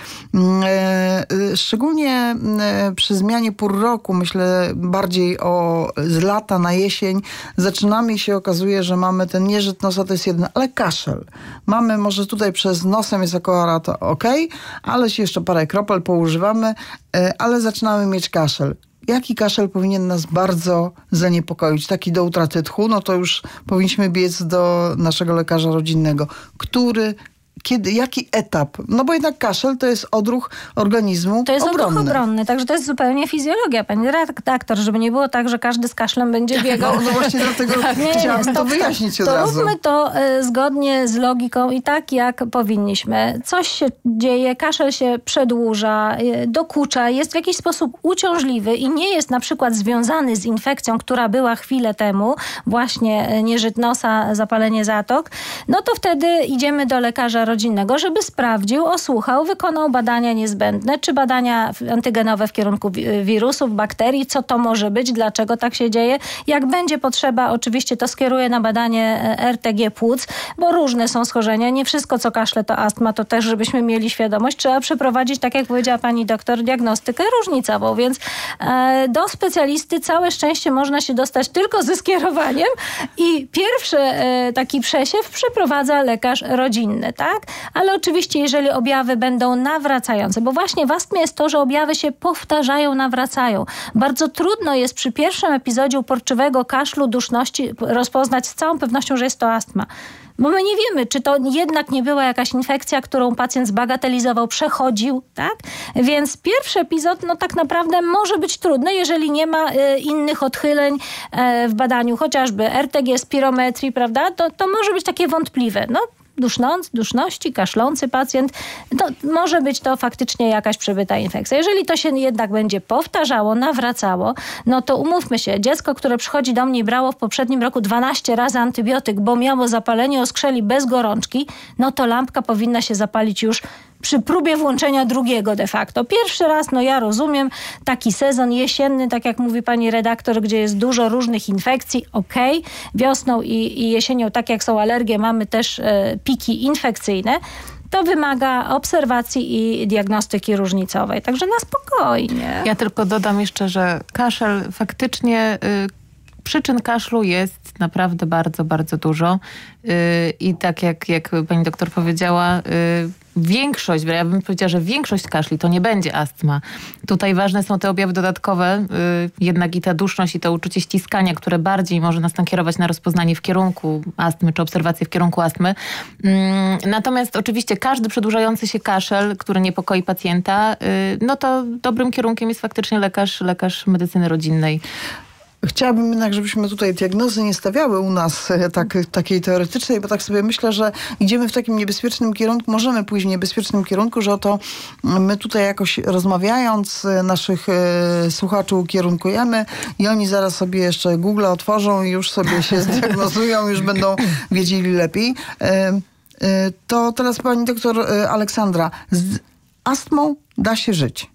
Szczególnie przy zmianie pór roku, myślę bardziej o z lata na jesień, zaczynamy i się okazuje, że mamy ten nieżyt nosa, to jest jeden, ale kaszel. Mamy, może tutaj przez nosem jest akurat to ok, ale się jeszcze parę kropel poużywamy, ale zaczynamy mieć kaszel. Jaki kaszel powinien nas bardzo zaniepokoić? Taki do utraty tchu, no to już powinniśmy biec do naszego lekarza rodzinnego. Który Kiedy, jaki etap? No bo jednak kaszel to jest odruch organizmu To jest obronny. odruch obronny, także to jest zupełnie fizjologia. Pani redaktor, żeby nie było tak, że każdy z kaszlem będzie biegał. No, no właśnie dlatego tak, nie, chciałabym nie, to wyjaśnić od to razu. Róbmy to y, zgodnie z logiką i tak, jak powinniśmy. Coś się dzieje, kaszel się przedłuża, y, dokucza, jest w jakiś sposób uciążliwy i nie jest na przykład związany z infekcją, która była chwilę temu, właśnie nieżyt nosa, zapalenie zatok, no to wtedy idziemy do lekarza rodzinnego, żeby sprawdził, osłuchał, wykonał badania niezbędne, czy badania antygenowe w kierunku wirusów, bakterii, co to może być, dlaczego tak się dzieje. Jak będzie potrzeba, oczywiście to skieruje na badanie R T G płuc, bo różne są schorzenia. Nie wszystko, co kaszle, to astma, to też, żebyśmy mieli świadomość. Trzeba przeprowadzić, tak jak powiedziała pani doktor, diagnostykę różnicową, więc e, do specjalisty całe szczęście można się dostać tylko ze skierowaniem i pierwszy e, taki przesiew przeprowadza lekarz rodzinny, tak? Ale oczywiście, jeżeli objawy będą nawracające, bo właśnie w astmie jest to, że objawy się powtarzają, nawracają. Bardzo trudno jest przy pierwszym epizodzie uporczywego kaszlu, duszności rozpoznać z całą pewnością, że jest to astma. Bo my nie wiemy, czy to jednak nie była jakaś infekcja, którą pacjent zbagatelizował, przechodził, tak? Więc pierwszy epizod, no tak naprawdę może być trudny, jeżeli nie ma e, innych odchyleń e, w badaniu, chociażby R T G, spirometrii, prawda? To, to może być takie wątpliwe. No, Dusznąc, duszności, kaszlący pacjent, to może być to faktycznie jakaś przebyta infekcja. Jeżeli to się jednak będzie powtarzało, nawracało, no to umówmy się, dziecko, które przychodzi do mnie i brało w poprzednim roku dwanaście razy antybiotyk, bo miało zapalenie oskrzeli bez gorączki, no to lampka powinna się zapalić już przy próbie włączenia drugiego de facto. Pierwszy raz, no ja rozumiem, taki sezon jesienny, tak jak mówi pani redaktor, gdzie jest dużo różnych infekcji, okej. Okay. Wiosną i, i jesienią, tak jak są alergie, mamy też e, piki infekcyjne. To wymaga obserwacji i diagnostyki różnicowej. Także na spokojnie. Ja tylko dodam jeszcze, że kaszel faktycznie... Y- Przyczyn kaszlu jest naprawdę bardzo, bardzo dużo. Yy, I tak jak, jak pani doktor powiedziała, yy, większość, ja bym powiedziała, że większość kaszli to nie będzie astma. Tutaj ważne są te objawy dodatkowe, yy, jednak i ta duszność i to uczucie ściskania, które bardziej może nas nakierować na rozpoznanie w kierunku astmy, czy obserwację w kierunku astmy. Yy, natomiast oczywiście każdy przedłużający się kaszel, który niepokoi pacjenta, yy, no to dobrym kierunkiem jest faktycznie lekarz, lekarz medycyny rodzinnej. Chciałabym jednak, żebyśmy tutaj diagnozy nie stawiały u nas tak, takiej teoretycznej, bo tak sobie myślę, że idziemy w takim niebezpiecznym kierunku, możemy pójść w niebezpiecznym kierunku, że oto my tutaj jakoś rozmawiając naszych e, słuchaczy ukierunkujemy i oni zaraz sobie jeszcze Google otworzą i już sobie się zdiagnozują, już będą wiedzieli lepiej. E, e, to teraz pani doktor Aleksandra, z astmą da się żyć.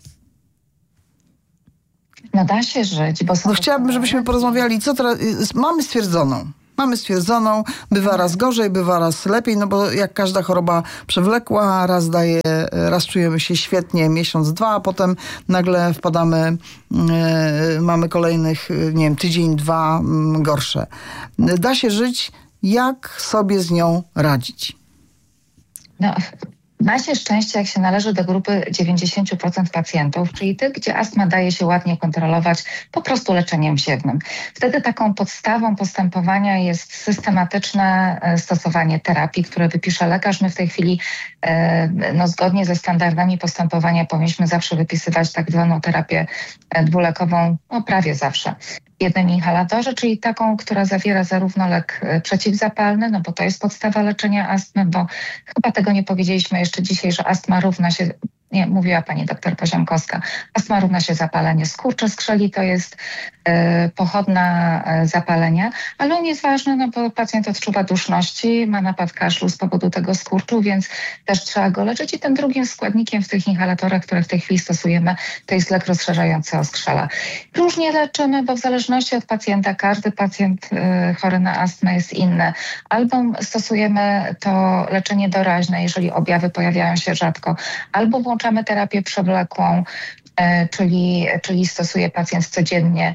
No da się żyć, bo są... No chciałabym, żebyśmy porozmawiali, co teraz... Mamy stwierdzoną. Mamy stwierdzoną, bywa raz gorzej, bywa raz lepiej, no bo jak każda choroba przewlekła, raz daje, raz czujemy się świetnie, miesiąc, dwa, a potem nagle wpadamy, yy, mamy kolejnych, nie wiem, tydzień, dwa yy, gorsze. Da się żyć, jak sobie z nią radzić? No... Ma się szczęście, jak się należy do grupy dziewięćdziesiąt procent pacjentów, czyli tych, gdzie astma daje się ładnie kontrolować po prostu leczeniem ziewnym. Wtedy taką podstawą postępowania jest systematyczne stosowanie terapii, które wypisze lekarz. My w tej chwili no, zgodnie ze standardami postępowania powinniśmy zawsze wypisywać tak zwaną terapię dwulekową, no prawie zawsze. W jednym inhalatorze, czyli taką, która zawiera zarówno lek przeciwzapalny, no bo to jest podstawa leczenia astmy, bo chyba tego nie powiedzieliśmy jeszcze dzisiaj, że astma równa się, nie, mówiła pani doktor Poziomkowska, astma równa się zapalenie skurcze skrzeli, to jest y, pochodna y, zapalenia, ale on jest ważny, no bo pacjent odczuwa duszności, ma napad kaszlu z powodu tego skurczu, więc też trzeba go leczyć i tym drugim składnikiem w tych inhalatorach, które w tej chwili stosujemy, to jest lek rozszerzający oskrzela. Różnie leczymy, bo w zależności od pacjenta, każdy pacjent y, chory na astmę jest inny. Albo stosujemy to leczenie doraźne, jeżeli objawy pojawiają się rzadko, albo włączamy terapię przewlekłą, y, czyli, czyli stosuje pacjent codziennie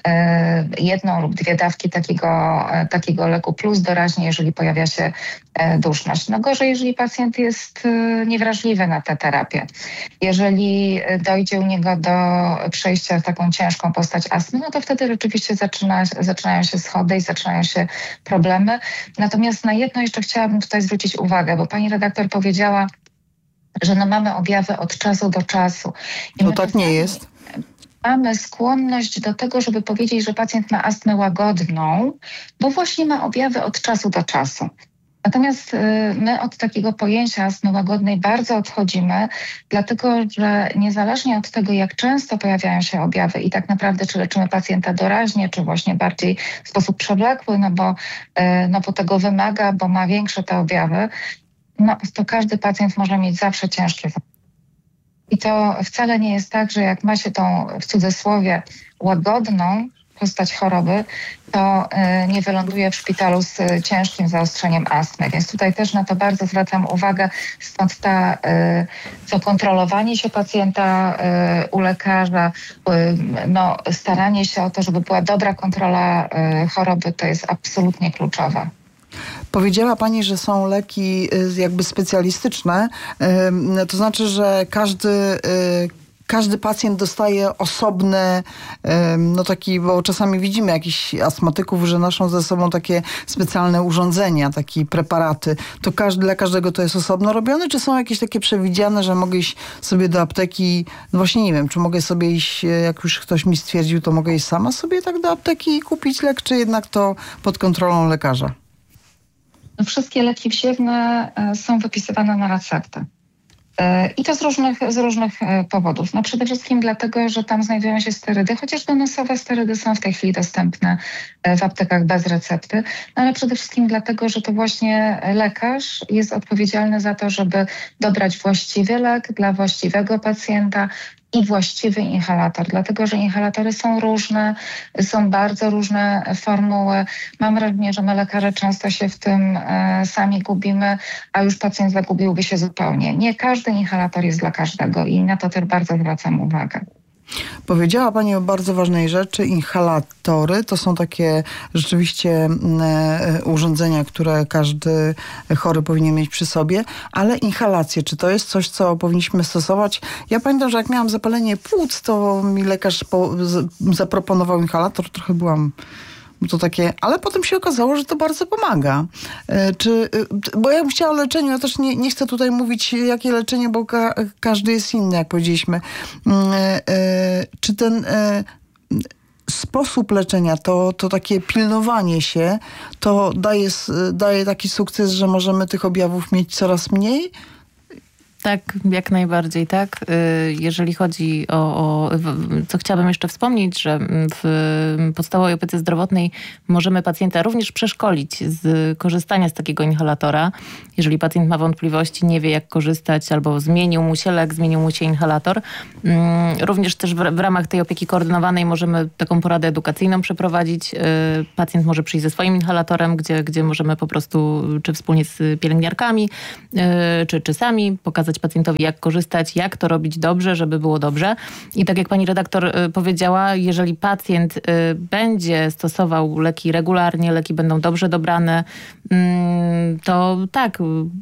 jedną lub dwie dawki takiego, takiego leku plus doraźnie, jeżeli pojawia się duszność. No gorzej, jeżeli pacjent jest niewrażliwy na tę terapię. Jeżeli dojdzie u niego do przejścia w taką ciężką postać astmy, no to wtedy rzeczywiście zaczyna, zaczynają się schody i zaczynają się problemy. Natomiast na jedno jeszcze chciałabym tutaj zwrócić uwagę, bo pani redaktor powiedziała, że no mamy objawy od czasu do czasu. I no tak nie jest. Mamy skłonność do tego, żeby powiedzieć, że pacjent ma astmę łagodną, bo właśnie ma objawy od czasu do czasu. Natomiast y, my od takiego pojęcia astmy łagodnej bardzo odchodzimy, dlatego że niezależnie od tego, jak często pojawiają się objawy i tak naprawdę czy leczymy pacjenta doraźnie, czy właśnie bardziej w sposób przewlekły, no bo, y, no bo tego wymaga, bo ma większe te objawy, no to każdy pacjent może mieć zawsze ciężkie. I to wcale nie jest tak, że jak ma się tą w cudzysłowie łagodną postać choroby, to y, nie wyląduje w szpitalu z y, ciężkim zaostrzeniem astmy. Więc tutaj też na to bardzo zwracam uwagę. Stąd ta, y, to kontrolowanie się pacjenta y, u lekarza, y, no, staranie się o to, żeby była dobra kontrola y, choroby, to jest absolutnie kluczowe. Powiedziała pani, że są leki jakby specjalistyczne, to znaczy, że każdy, każdy pacjent dostaje osobne, no taki, bo czasami widzimy jakichś astmatyków, że noszą ze sobą takie specjalne urządzenia, takie preparaty. To każdy, dla każdego to jest osobno robione, czy są jakieś takie przewidziane, że mogę iść sobie do apteki, no właśnie nie wiem, czy mogę sobie iść, jak już ktoś mi stwierdził, to mogę iść sama sobie tak do apteki i kupić lek, czy jednak to pod kontrolą lekarza? No wszystkie leki wsiewne są wypisywane na receptę. I to z różnych, z różnych powodów. No przede wszystkim dlatego, że tam znajdują się sterydy, chociaż donosowe sterydy są w tej chwili dostępne w aptekach bez recepty, no ale przede wszystkim dlatego, że to właśnie lekarz jest odpowiedzialny za to, żeby dobrać właściwy lek dla właściwego pacjenta i właściwy inhalator, dlatego że inhalatory są różne, są bardzo różne formuły. Mam wrażenie, że my lekarze często się w tym e, sami gubimy, a już pacjent zagubiłby się zupełnie. Nie każdy inhalator jest dla każdego i na to też bardzo zwracam uwagę. Powiedziała Pani o bardzo ważnej rzeczy. Inhalatory to są takie rzeczywiście e, urządzenia, które każdy chory powinien mieć przy sobie, ale inhalacje, czy to jest coś, co powinniśmy stosować? Ja pamiętam, że jak miałam zapalenie płuc, to mi lekarz po, z, zaproponował inhalator. Trochę byłam... To takie, ale potem się okazało, że to bardzo pomaga. E, czy, bo ja bym chciała o leczeniu, ja też nie, nie chcę tutaj mówić, jakie leczenie, bo ka, każdy jest inny, jak powiedzieliśmy. E, e, czy ten e, sposób leczenia, to, to takie pilnowanie się, to daje, daje taki sukces, że możemy tych objawów mieć coraz mniej? Tak, jak najbardziej, tak. Jeżeli chodzi o, o... co chciałabym jeszcze wspomnieć, że w podstawowej opiece zdrowotnej możemy pacjenta również przeszkolić z korzystania z takiego inhalatora. Jeżeli pacjent ma wątpliwości, nie wie jak korzystać, albo zmienił mu się lek, zmienił mu się inhalator. Również też w, w ramach tej opieki koordynowanej możemy taką poradę edukacyjną przeprowadzić. Pacjent może przyjść ze swoim inhalatorem, gdzie, gdzie możemy po prostu, czy wspólnie z pielęgniarkami, czy, czy sami pokazać pacjentowi, jak korzystać, jak to robić dobrze, żeby było dobrze. I tak jak pani redaktor y, powiedziała, jeżeli pacjent y, będzie stosował leki regularnie, leki będą dobrze dobrane, y, to tak, y,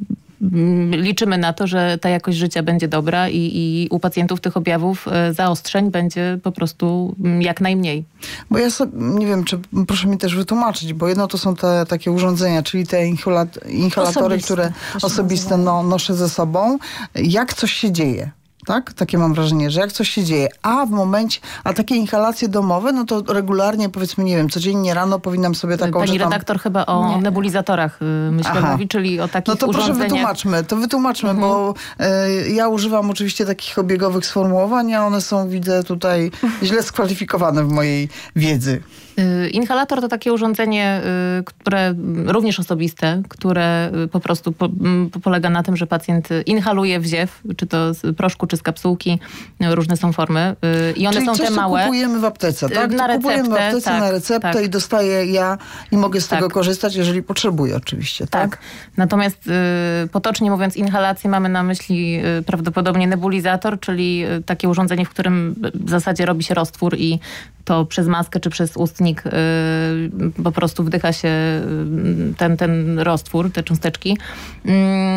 liczymy na to, że ta jakość życia będzie dobra i, i u pacjentów tych objawów y, zaostrzeń będzie po prostu y, jak najmniej. Bo ja sobie, nie wiem, czy proszę mi też wytłumaczyć, bo jedno to są te takie urządzenia, czyli te inhalat- inhalatory, osobiste, które osobiste no, noszę ze sobą. Jak coś się dzieje? Tak? Takie mam wrażenie, że jak coś się dzieje, a w momencie, a takie inhalacje domowe, no to regularnie, powiedzmy, nie wiem, codziennie rano powinnam sobie taką... Pani że tam... redaktor chyba o nie. nebulizatorach myślę Aha. mówi, czyli o takich No to urządzeniach. proszę wytłumaczmy, to wytłumaczmy, mhm. bo y, ja używam oczywiście takich obiegowych sformułowań, a one są, widzę, tutaj źle skwalifikowane w mojej wiedzy. Inhalator to takie urządzenie, które również osobiste, które po prostu po, polega na tym, że pacjent inhaluje wziew, czy to z proszku, czy z kapsułki. Różne są formy. I one Czyli są coś, te małe. Co kupujemy w aptece, tak? Na receptę, kupujemy w aptece tak, na receptę tak. i dostaję ja i mogę z tak. tego korzystać, jeżeli potrzebuję oczywiście, tak? Tak. Natomiast y, potocznie mówiąc inhalację mamy na myśli y, prawdopodobnie nebulizator, czyli y, takie urządzenie, w którym w zasadzie robi się roztwór i to przez maskę czy przez ustnik y, po prostu wdycha się ten, ten roztwór, te cząsteczki. Y,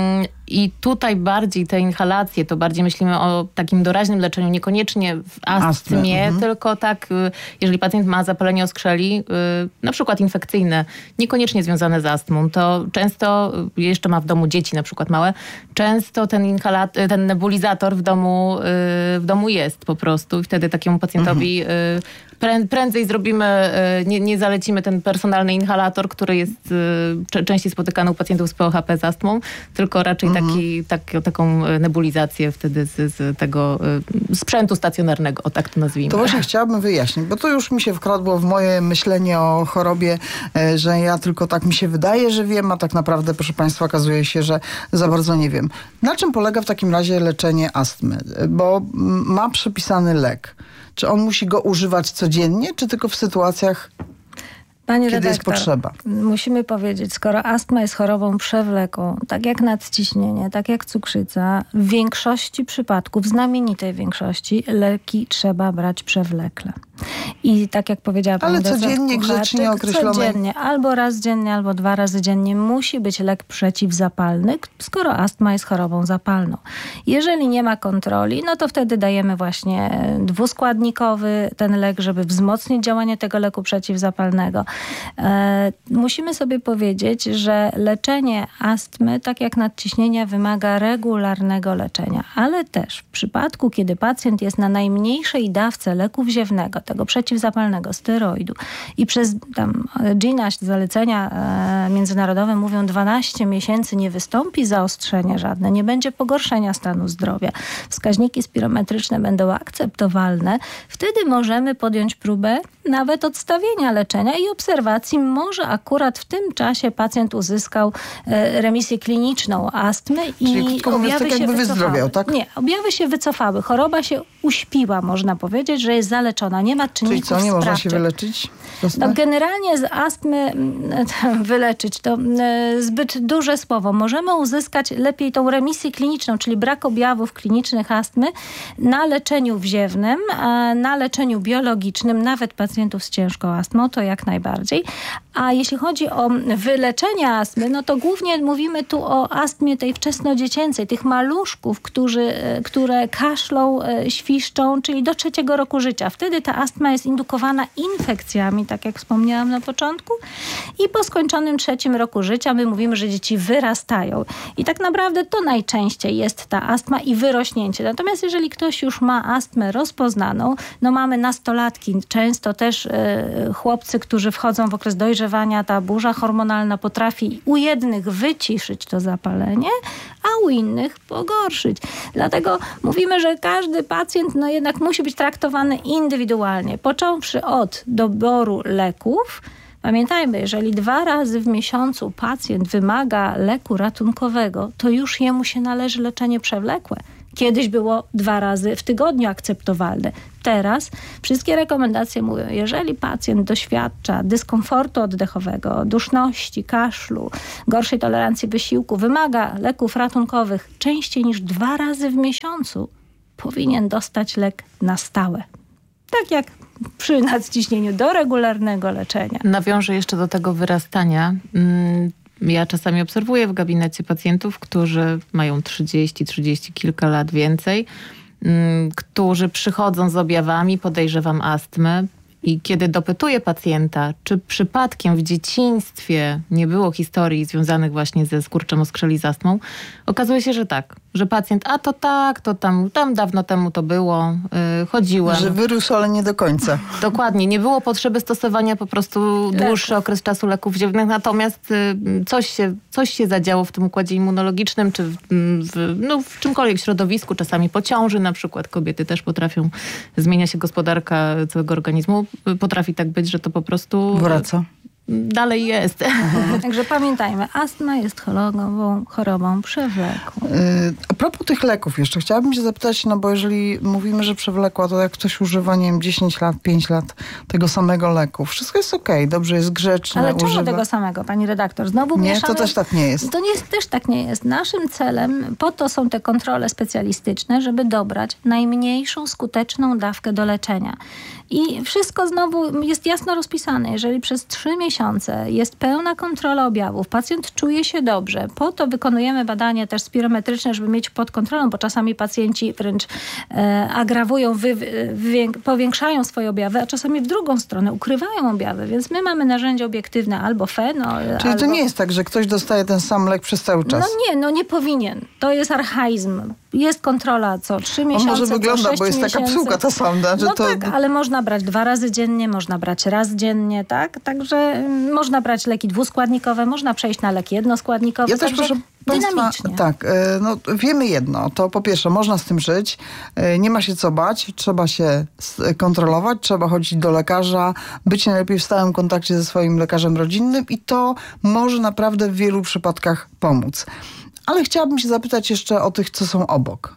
I tutaj bardziej te inhalacje, to bardziej myślimy o takim doraźnym leczeniu, niekoniecznie w astmie, mhm. tylko tak, jeżeli pacjent ma zapalenie oskrzeli, na przykład infekcyjne, niekoniecznie związane z astmą, to często, jeszcze ma w domu dzieci na przykład małe, często ten, inhalat, ten nebulizator w domu, w domu jest po prostu i wtedy takiemu pacjentowi mhm. prędzej zrobimy, nie, nie zalecimy ten personalny inhalator, który jest częściej spotykany u pacjentów z P O H P z astmą, tylko raczej mhm. taki, tak, taką nebulizację wtedy z, z tego sprzętu stacjonarnego, o tak to nazwijmy. To właśnie chciałabym wyjaśnić, bo to już mi się wkradło w moje myślenie o chorobie, że ja tylko tak mi się wydaje, że wiem, a tak naprawdę, proszę Państwa, okazuje się, że za bardzo nie wiem. Na czym polega w takim razie leczenie astmy? Bo ma przepisany lek. Czy on musi go używać codziennie, czy tylko w sytuacjach, Pani kiedy redaktor, jest potrzeba? Musimy powiedzieć, skoro astma jest chorobą przewlekłą, tak jak nadciśnienie, tak jak cukrzyca, w większości przypadków, w znamienitej większości, leki trzeba brać przewlekle. I tak jak powiedziała pani Ale codziennie, grzecznie określone. Codziennie, albo raz dziennie, albo dwa razy dziennie musi być lek przeciwzapalny, skoro astma jest chorobą zapalną. Jeżeli nie ma kontroli, no to wtedy dajemy właśnie dwuskładnikowy ten lek, żeby wzmocnić działanie tego leku przeciwzapalnego. E, musimy sobie powiedzieć, że leczenie astmy, tak jak nadciśnienia, wymaga regularnego leczenia, ale też w przypadku, kiedy pacjent jest na najmniejszej dawce leku wziewnego, tego przeciwzapalnego, steroidu i przez tam G N A S, zalecenia e, międzynarodowe mówią dwanaście miesięcy nie wystąpi zaostrzenia żadne, nie będzie pogorszenia stanu zdrowia, wskaźniki spirometryczne będą akceptowalne, wtedy możemy podjąć próbę nawet odstawienia leczenia i obserwacji. Może akurat w tym czasie pacjent uzyskał e, remisję kliniczną astmy Czyli i objawy tak się wycofały. Wyzdrowiał, tak? Nie, objawy się wycofały. Choroba się uśpiła, można powiedzieć, że jest zaleczona. Nie ma czynników Czyli co, nie można sprawczych. się wyleczyć? No, generalnie z astmy wyleczyć to zbyt duże słowo. Możemy uzyskać lepiej tą remisję kliniczną, czyli brak objawów klinicznych astmy na leczeniu wziewnym, na leczeniu biologicznym, nawet pacjentów z ciężką astmą, to jak najbardziej. A jeśli chodzi o wyleczenie astmy, no to głównie mówimy tu o astmie tej wczesnodziecięcej, tych maluszków, którzy, które kaszlą, świszczą, czyli do trzeciego roku życia. Wtedy ta astma jest indukowana infekcjami, tak jak wspomniałam na początku. I po skończonym trzecim roku życia my mówimy, że dzieci wyrastają. I tak naprawdę to najczęściej jest ta astma i wyrośnięcie. Natomiast jeżeli ktoś już ma astmę rozpoznaną, no mamy nastolatki, często też y, chłopcy, którzy wchodzą w okres dojrzewania, ta burza hormonalna potrafi u jednych wyciszyć to zapalenie, a u innych pogorszyć. Dlatego mówimy, że każdy pacjent no jednak musi być traktowany indywidualnie, począwszy od doboru leków. Pamiętajmy, jeżeli dwa razy w miesiącu pacjent wymaga leku ratunkowego, to już jemu się należy leczenie przewlekłe. Kiedyś było dwa razy w tygodniu akceptowalne. Teraz wszystkie rekomendacje mówią, jeżeli pacjent doświadcza dyskomfortu oddechowego, duszności, kaszlu, gorszej tolerancji wysiłku, wymaga leków ratunkowych częściej niż dwa razy w miesiącu, powinien dostać lek na stałe. Tak jak przy nadciśnieniu do regularnego leczenia. Nawiążę jeszcze do tego wyrastania. Ja czasami obserwuję w gabinecie pacjentów, którzy mają trzydzieści, trzydzieści kilka lat więcej, którzy przychodzą z objawami, podejrzewam astmę. I kiedy dopytuję pacjenta, czy przypadkiem w dzieciństwie nie było historii związanych właśnie ze skurczem oskrzeli z astmą, okazuje się, że tak. Że pacjent, a to tak, to tam, tam dawno temu to było, yy, chodziłem. Że wyrósł, ale nie do końca. Dokładnie. Nie było potrzeby stosowania po prostu dłuższy Leku. okres czasu leków wziewnych, natomiast yy, coś, się, coś się zadziało w tym układzie immunologicznym, czy w, w, no, w czymkolwiek środowisku, czasami po ciąży na przykład. Kobiety też potrafią, zmienia się gospodarka całego organizmu. Potrafi tak być, że to po prostu wraca. Dalej jest. Mhm. Także pamiętajmy, astma jest chorobą, chorobą przewlekłą. A propos tych leków jeszcze, chciałabym się zapytać, no bo jeżeli mówimy, że przewlekła, to jak ktoś używa, nie wiem, dziesięć lat, pięć lat tego samego leku, wszystko jest okej, okay, dobrze jest grzeczne. Ale czemu używa... tego samego, pani redaktor? Znowu nie, mieszamy... to też tak nie jest. To nie, też tak nie jest. Naszym celem, po to są te kontrole specjalistyczne, żeby dobrać najmniejszą skuteczną dawkę do leczenia. I wszystko znowu jest jasno rozpisane. Jeżeli przez trzy miesiące jest pełna kontrola objawów, pacjent czuje się dobrze, po to wykonujemy badania też spirometryczne, żeby mieć pod kontrolą, bo czasami pacjenci wręcz e, agrawują, wy, wy, powiększają swoje objawy, a czasami w drugą stronę ukrywają objawy. Więc my mamy narzędzie obiektywne albo fenol. Czyli albo... to nie jest tak, że ktoś dostaje ten sam lek przez cały czas? No nie, no nie powinien. To jest archaizm. Jest kontrola co trzy miesiące, On może wygląda, bo jest miesięcy. taka psułka ta sonda. Że no to... tak, ale można brać dwa razy dziennie, można brać raz dziennie, tak? Także można brać leki dwuskładnikowe, można przejść na leki jednoskładnikowe. Ja też proszę Państwa, tak, no wiemy jedno, to po pierwsze można z tym żyć, nie ma się co bać, trzeba się kontrolować, trzeba chodzić do lekarza, być najlepiej w stałym kontakcie ze swoim lekarzem rodzinnym i to może naprawdę w wielu przypadkach pomóc. Ale chciałabym się zapytać jeszcze o tych, co są obok.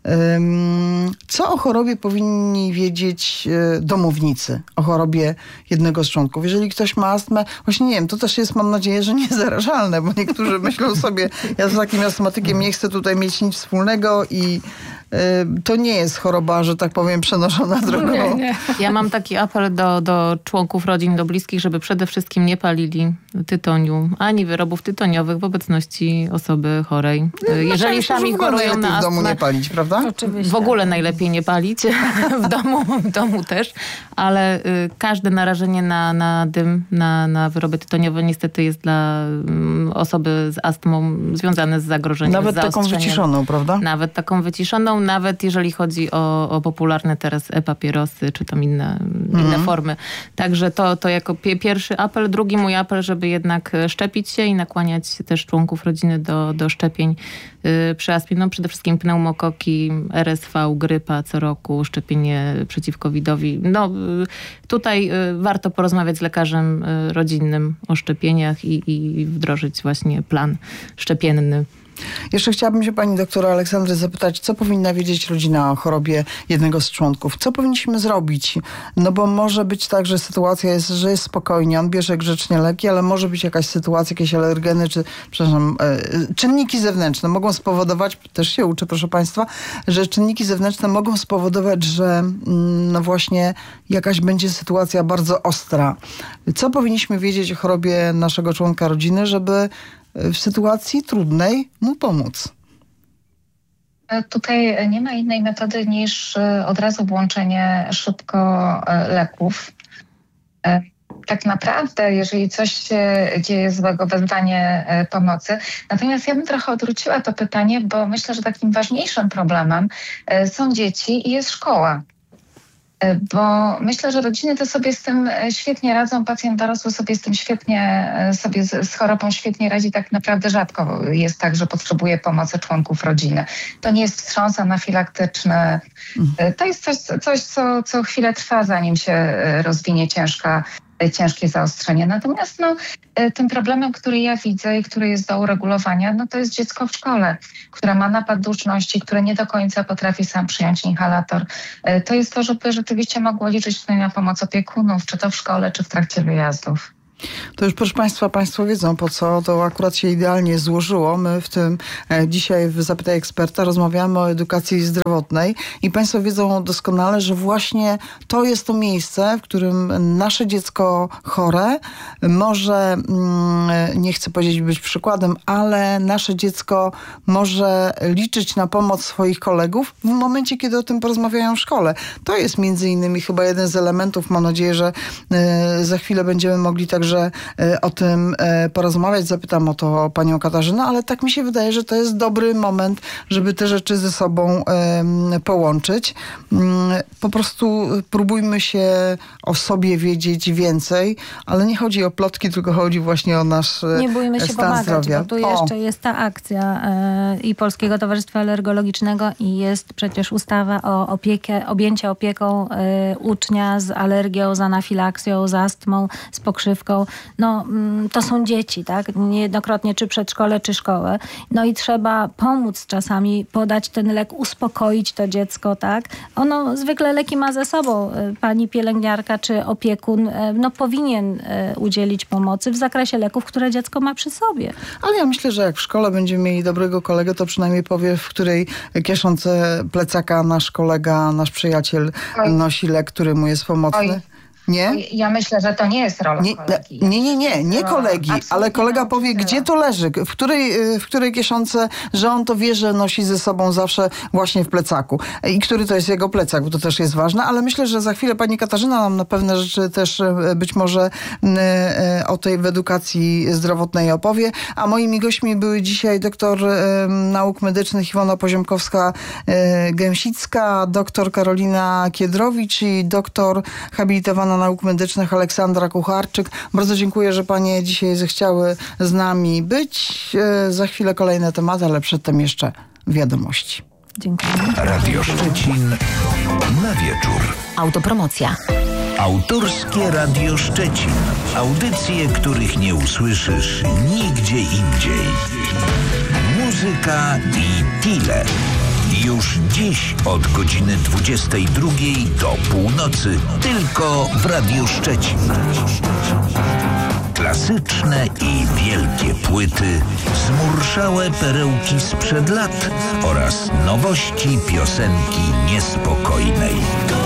Co o chorobie powinni wiedzieć domownicy? O chorobie jednego z członków. Jeżeli ktoś ma astmę, właśnie nie wiem, to też jest, mam nadzieję, że niezarażalne, bo niektórzy myślą sobie, ja z takim astmatykiem nie chcę tutaj mieć nic wspólnego i to nie jest choroba, że tak powiem, przenoszona drogą. Nie, nie. Ja mam taki apel do, do członków rodzin, do bliskich, żeby przede wszystkim nie palili tytoniu, ani wyrobów tytoniowych w obecności osoby chorej. No, jeżeli sami chorują na astmę, w domu nie palić, prawda? Oczywiście. W ogóle najlepiej nie palić. w domu, w domu też. Ale y, każde narażenie na, na dym, na, na wyroby tytoniowe niestety jest dla y, osoby z astmą związane z zagrożeniem. Nawet z taką wyciszoną, prawda? Nawet taką wyciszoną, nawet jeżeli chodzi o, o popularne teraz e-papierosy, czy tam inne, mhm. inne formy. Także to, to jako pie, pierwszy apel. Drugi mój apel, żeby jednak szczepić się i nakłaniać też członków rodziny do, do szczepień yy, przy astmie. No przede wszystkim pneumokoki, R S V, grypa co roku, szczepienie przeciw covidowi. No yy, tutaj yy, warto porozmawiać z lekarzem yy, rodzinnym o szczepieniach i, i wdrożyć właśnie plan szczepienny. Jeszcze chciałabym się pani doktora Aleksandry zapytać, co powinna wiedzieć rodzina o chorobie jednego z członków? Co powinniśmy zrobić? No bo może być tak, że sytuacja jest, że jest spokojnie, on bierze grzecznie leki, ale może być jakaś sytuacja, jakieś alergeny, czy, przepraszam, e, czynniki zewnętrzne mogą spowodować, też się uczę, proszę państwa, że czynniki zewnętrzne mogą spowodować, że mm, no właśnie jakaś będzie sytuacja bardzo ostra. Co powinniśmy wiedzieć o chorobie naszego członka rodziny, żeby w sytuacji trudnej mu pomóc? Tutaj nie ma innej metody niż od razu włączenie szybko leków. Tak naprawdę, jeżeli coś się dzieje złego, wezwanie pomocy. Natomiast ja bym trochę odwróciła to pytanie, bo myślę, że takim ważniejszym problemem są dzieci i jest szkoła. Bo myślę, że rodziny to sobie z tym świetnie radzą, pacjent dorosły sobie z tym świetnie, sobie z, z chorobą świetnie radzi. Tak naprawdę rzadko jest tak, że potrzebuje pomocy członków rodziny. To nie jest wstrząs anafilaktyczny. To jest coś, coś co, co chwilę trwa, zanim się rozwinie ciężka ciężkie zaostrzenie. Natomiast no, tym problemem, który ja widzę i który jest do uregulowania, no to jest dziecko w szkole, które ma napad duszności, które nie do końca potrafi sam przyjąć inhalator. To jest to, żeby rzeczywiście mogło liczyć tutaj na pomoc opiekunów, czy to w szkole, czy w trakcie wyjazdów. To już proszę państwa, państwo wiedzą po co to akurat się idealnie złożyło. My w tym e, dzisiaj w Zapytaj Eksperta rozmawiamy o edukacji zdrowotnej i państwo wiedzą doskonale, że właśnie to jest to miejsce, w którym nasze dziecko chore może, mm, nie chcę powiedzieć być przykładem, ale nasze dziecko może liczyć na pomoc swoich kolegów w momencie, kiedy o tym porozmawiają w szkole. To jest między innymi chyba jeden z elementów, mam nadzieję, że e, za chwilę będziemy mogli także że o tym porozmawiać. Zapytam o to panią Katarzynę, ale tak mi się wydaje, że to jest dobry moment, żeby te rzeczy ze sobą połączyć. Po prostu próbujmy się o sobie wiedzieć więcej, ale nie chodzi o plotki, tylko chodzi właśnie o nasz stan zdrowia. Nie bójmy się pomagać, zdrowia. bo tu jeszcze o. jest ta akcja i Polskiego Towarzystwa Alergologicznego i jest przecież ustawa o opiekę, objęcie opieką ucznia z alergią, z anafilaksją, z astmą, z pokrzywką. No, to są dzieci, tak? Niejednokrotnie czy przedszkole, czy szkołę. No i trzeba pomóc czasami, podać ten lek, uspokoić to dziecko, tak? Ono zwykle leki ma ze sobą. Pani pielęgniarka czy opiekun no, powinien udzielić pomocy w zakresie leków, które dziecko ma przy sobie. Ale ja myślę, że jak w szkole będziemy mieli dobrego kolegę, to przynajmniej powie, w której kieszące plecaka nasz kolega, nasz przyjaciel Oj. nosi lek, który mu jest pomocny. Oj. Nie? Ja myślę, że to nie jest rola nie, kolegi. Nie, nie, nie, nie kolegi, ale kolega powie, gdzie to leży, w której, w której kieszonce, że on to wie, że nosi ze sobą zawsze właśnie w plecaku. I który to jest jego plecak, bo to też jest ważne, ale myślę, że za chwilę pani Katarzyna nam na pewne rzeczy też być może o tej w edukacji zdrowotnej opowie. A moimi gośćmi były dzisiaj doktor nauk medycznych Iwona Poziomkowska-Gęsicka, doktor Karolina Kiedrowicz i doktor habilitowana nauk medycznych Aleksandra Kucharczyk. Bardzo dziękuję, że panie dzisiaj zechciały z nami być. Za chwilę kolejne tematy, ale przedtem jeszcze wiadomości. Dziękuję. Radio Szczecin na wieczór. Autopromocja. Autorskie Radio Szczecin. Audycje, których nie usłyszysz nigdzie indziej. Muzyka i tyle. Już dziś od godziny dwudziestej drugiej do północy tylko w Radiu Szczecin. Klasyczne i wielkie płyty, zmurszałe perełki sprzed lat oraz nowości piosenki niespokojnej.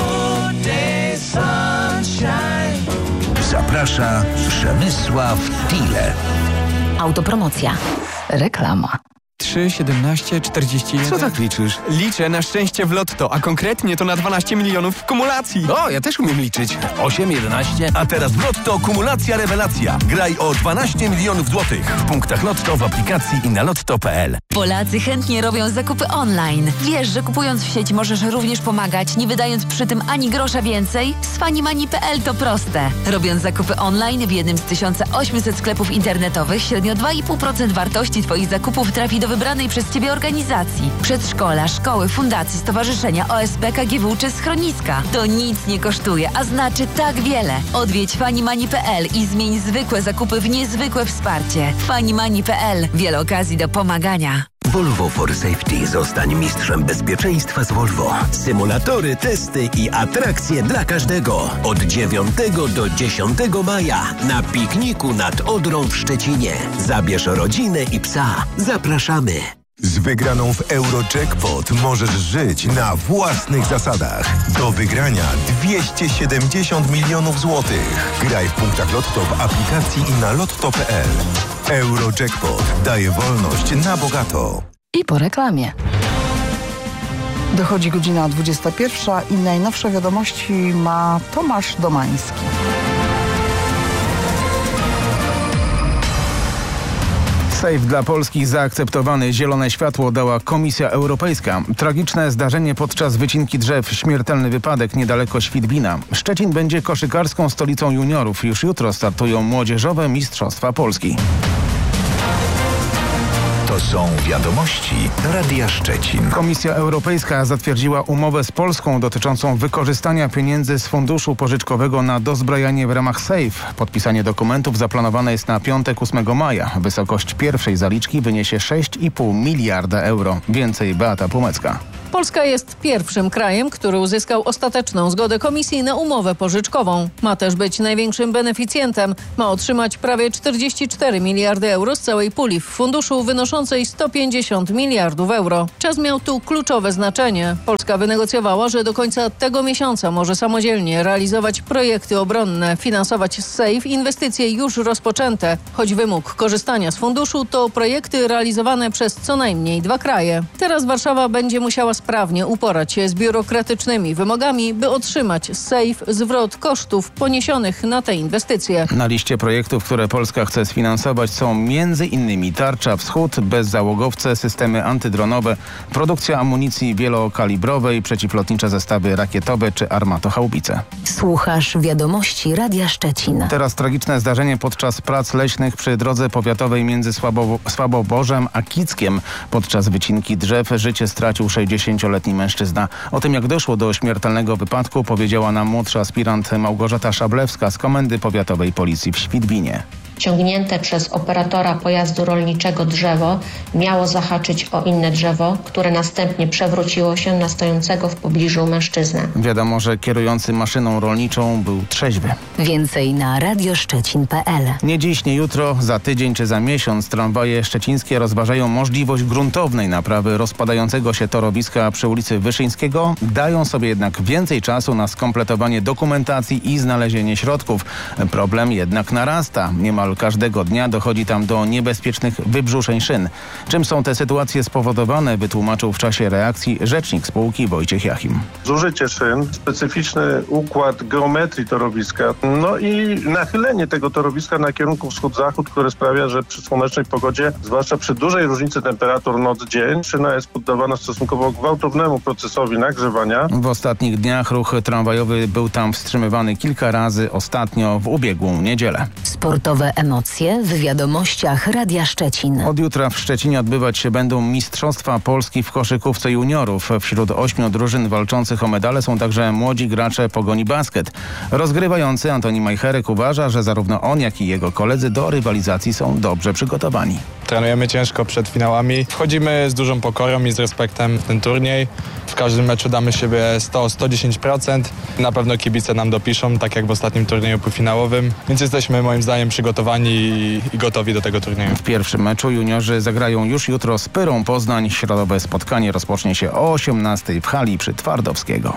Zaprasza Przemysław Tile. Autopromocja. Reklama. trzy, siedemnaście, czterdzieści jeden. Co tak liczysz? Liczę na szczęście w lotto, a konkretnie to na dwanaście milionów w kumulacji. O, ja też umiem liczyć. osiem, jedenaście. A teraz w lotto kumulacja rewelacja. Graj o dwanaście milionów złotych. W punktach lotto, w aplikacji i na lotto kropka p l. Polacy chętnie robią zakupy online. Wiesz, że kupując w sieci możesz również pomagać, nie wydając przy tym ani grosza więcej? Z fanimani kropka p l to proste. Robiąc zakupy online w jednym z tysiąca osiemset sklepów internetowych, średnio dwa i pół procent wartości twoich zakupów trafi do wybranej przez ciebie organizacji. Przedszkola, szkoły, fundacje, stowarzyszenia, O S P, K G W czy schroniska. To nic nie kosztuje, a znaczy tak wiele. Odwiedź fanimani kropka p l i zmień zwykłe zakupy w niezwykłe wsparcie. fanimani kropka p l. Wiele okazji do pomagania. Volvo for Safety. Zostań mistrzem bezpieczeństwa z Volvo. Symulatory, testy i atrakcje dla każdego. Od dziewiątego do dziesiątego maja na pikniku nad Odrą w Szczecinie. Zabierz rodzinę i psa. Zapraszamy. Z wygraną w Eurojackpot możesz żyć na własnych zasadach. Do wygrania dwieście siedemdziesiąt milionów złotych. Graj w punktach Lotto w aplikacji i na lotto kropka p l. Eurojackpot daje wolność na bogato. I po reklamie. Dochodzi godzina dwudziesta pierwsza i najnowsze wiadomości ma Tomasz Domański. Safe dla Polski zaakceptowany. Zielone światło dała Komisja Europejska. Tragiczne zdarzenie podczas wycinki drzew. Śmiertelny wypadek niedaleko Świdwina. Szczecin będzie koszykarską stolicą juniorów. Już jutro startują młodzieżowe Mistrzostwa Polski. To są wiadomości Radia Szczecin. Komisja Europejska zatwierdziła umowę z Polską dotyczącą wykorzystania pieniędzy z funduszu pożyczkowego na dozbrajanie w ramach SAFE. Podpisanie dokumentów zaplanowane jest na piątek ósmego maja. Wysokość pierwszej zaliczki wyniesie sześć i pół miliarda euro. Więcej Beata Płomecka. Polska jest pierwszym krajem, który uzyskał ostateczną zgodę Komisji na umowę pożyczkową. Ma też być największym beneficjentem. Ma otrzymać prawie czterdzieści cztery miliardy euro z całej puli w funduszu wynoszącej sto pięćdziesiąt miliardów euro. Czas miał tu kluczowe znaczenie. Polska wynegocjowała, że do końca tego miesiąca może samodzielnie realizować projekty obronne, finansować z SAFE inwestycje już rozpoczęte. Choć wymóg korzystania z funduszu to projekty realizowane przez co najmniej dwa kraje. Teraz Warszawa będzie musiała sprawnie uporać się z biurokratycznymi wymogami, by otrzymać z SAFE zwrot kosztów poniesionych na te inwestycje. Na liście projektów, które Polska chce sfinansować, są między innymi Tarcza Wschód, bezzałogowce, systemy antydronowe, produkcja amunicji wielokalibrowej, przeciwlotnicze zestawy rakietowe czy armatochaubice. Słuchasz wiadomości Radia Szczecin. Teraz tragiczne zdarzenie podczas prac leśnych przy drodze powiatowej między Słabo, Słaboborzem a Kickiem. Podczas wycinki drzew życie stracił sześćdziesięcioletni mężczyzna. O tym, jak doszło do śmiertelnego wypadku, powiedziała nam młodszy aspirant Małgorzata Szablewska z Komendy Powiatowej Policji w Świdwinie. Ciągnięte przez operatora pojazdu rolniczego drzewo miało zahaczyć o inne drzewo, które następnie przewróciło się na stojącego w pobliżu mężczyznę. Wiadomo, że kierujący maszyną rolniczą był trzeźwy. Więcej na radioszczecin kropka p l. Nie dziś, nie jutro, za tydzień czy za miesiąc tramwaje szczecińskie rozważają możliwość gruntownej naprawy rozpadającego się torowiska przy ulicy Wyszyńskiego. Dają sobie jednak więcej czasu na skompletowanie dokumentacji i znalezienie środków. Problem jednak narasta. Niemal każdego dnia dochodzi tam do niebezpiecznych wybrzuszeń szyn. Czym są te sytuacje spowodowane, wytłumaczył w czasie reakcji rzecznik spółki Wojciech Jachim. Zużycie szyn, specyficzny układ geometrii torowiska, no i nachylenie tego torowiska na kierunku wschód-zachód, które sprawia, że przy słonecznej pogodzie, zwłaszcza przy dużej różnicy temperatur noc-dzień, szyna jest poddawana stosunkowo gwałtownemu procesowi nagrzewania. W ostatnich dniach ruch tramwajowy był tam wstrzymywany kilka razy, ostatnio w ubiegłą niedzielę. Sportowe emocje w wiadomościach Radia Szczecin. Od jutra w Szczecinie odbywać się będą Mistrzostwa Polski w koszykówce juniorów. Wśród ośmiu drużyn walczących o medale są także młodzi gracze Pogoni Basket. Rozgrywający Antoni Majcherek uważa, że zarówno on, jak i jego koledzy do rywalizacji są dobrze przygotowani. Trenujemy ciężko przed finałami. Wchodzimy z dużą pokorą i z respektem w ten turniej. W każdym meczu damy siebie sto do stu dziesięciu procent. Na pewno kibice nam dopiszą, tak jak w ostatnim turnieju półfinałowym. Więc jesteśmy moim zdaniem przygotowani i, i gotowi do tego turnieju. W pierwszym meczu juniorzy zagrają już jutro z Pyrą Poznań. Środowe spotkanie rozpocznie się o osiemnastej w hali przy Twardowskiego.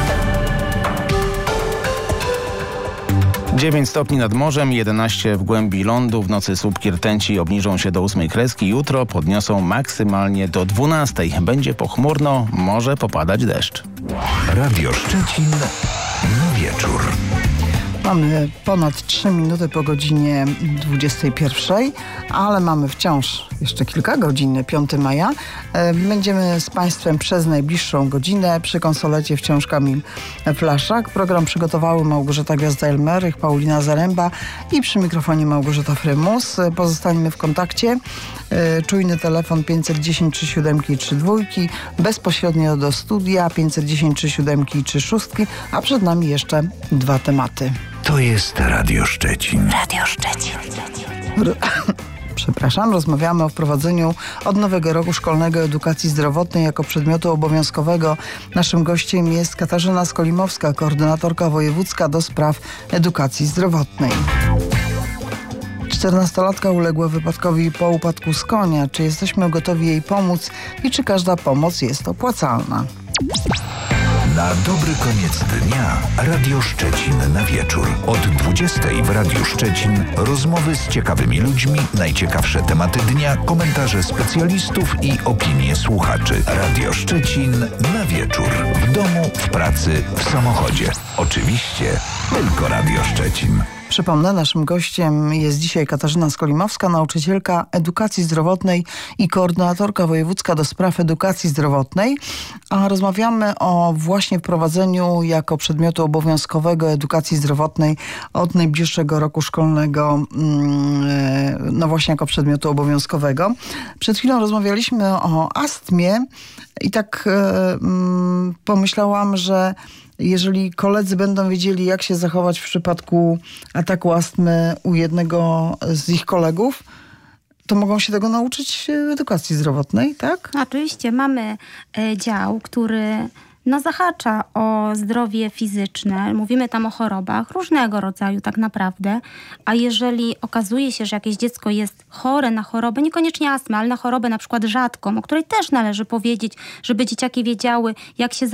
dziewięć stopni nad morzem, jedenaście w głębi lądu. W nocy słupki rtęci obniżą się do ósmej kreski. Jutro podniosą maksymalnie do dwunastej. Będzie pochmurno, może popadać deszcz. Radio Szczecin na wieczór. Mamy ponad trzy minuty po godzinie dwudziestej pierwszej, ale mamy wciąż jeszcze kilka godzin, piątego maja. Będziemy z Państwem przez najbliższą godzinę. Przy konsolecie wciąż Kamil Flaszak. Program przygotowały Małgorzata Gwiazda-Elmerych, Paulina Zaręba i przy mikrofonie Małgorzata Frymus. Pozostańmy w kontakcie. Czujny telefon pięćset dziesięć trzy siedem trzy dwa, bezpośrednio do studia pięćset dziesięć trzy siedem trzy sześć, a przed nami jeszcze dwa tematy. To jest Radio Szczecin. Radio Szczecin. Przepraszam, rozmawiamy o wprowadzeniu od nowego roku szkolnego edukacji zdrowotnej jako przedmiotu obowiązkowego. Naszym gościem jest Katarzyna Skolimowska, koordynatorka wojewódzka do spraw edukacji zdrowotnej. czternastolatka uległa wypadkowi po upadku z konia. Czy jesteśmy gotowi jej pomóc i czy każda pomoc jest opłacalna? Na dobry koniec dnia Radio Szczecin na wieczór. Od dwudziestej w Radiu Szczecin rozmowy z ciekawymi ludźmi, najciekawsze tematy dnia, komentarze specjalistów i opinie słuchaczy. Radio Szczecin na wieczór. W domu, w pracy, w samochodzie. Oczywiście tylko Radio Szczecin. Przypomnę, naszym gościem jest dzisiaj Katarzyna Skolimowska, nauczycielka edukacji zdrowotnej i koordynatorka wojewódzka do spraw edukacji zdrowotnej. A rozmawiamy o właśnie wprowadzeniu jako przedmiotu obowiązkowego edukacji zdrowotnej od najbliższego roku szkolnego, no właśnie jako przedmiotu obowiązkowego. Przed chwilą rozmawialiśmy o astmie i tak um, pomyślałam, że jeżeli koledzy będą wiedzieli, jak się zachować w przypadku ataku astmy u jednego z ich kolegów, to mogą się tego nauczyć w edukacji zdrowotnej, tak? Oczywiście. Mamy e, dział, który no, zahacza o zdrowie fizyczne. Mówimy tam o chorobach różnego rodzaju tak naprawdę. A jeżeli okazuje się, że jakieś dziecko jest chore na chorobę, niekoniecznie astmę, ale na chorobę na przykład rzadką, o której też należy powiedzieć, żeby dzieciaki wiedziały, jak się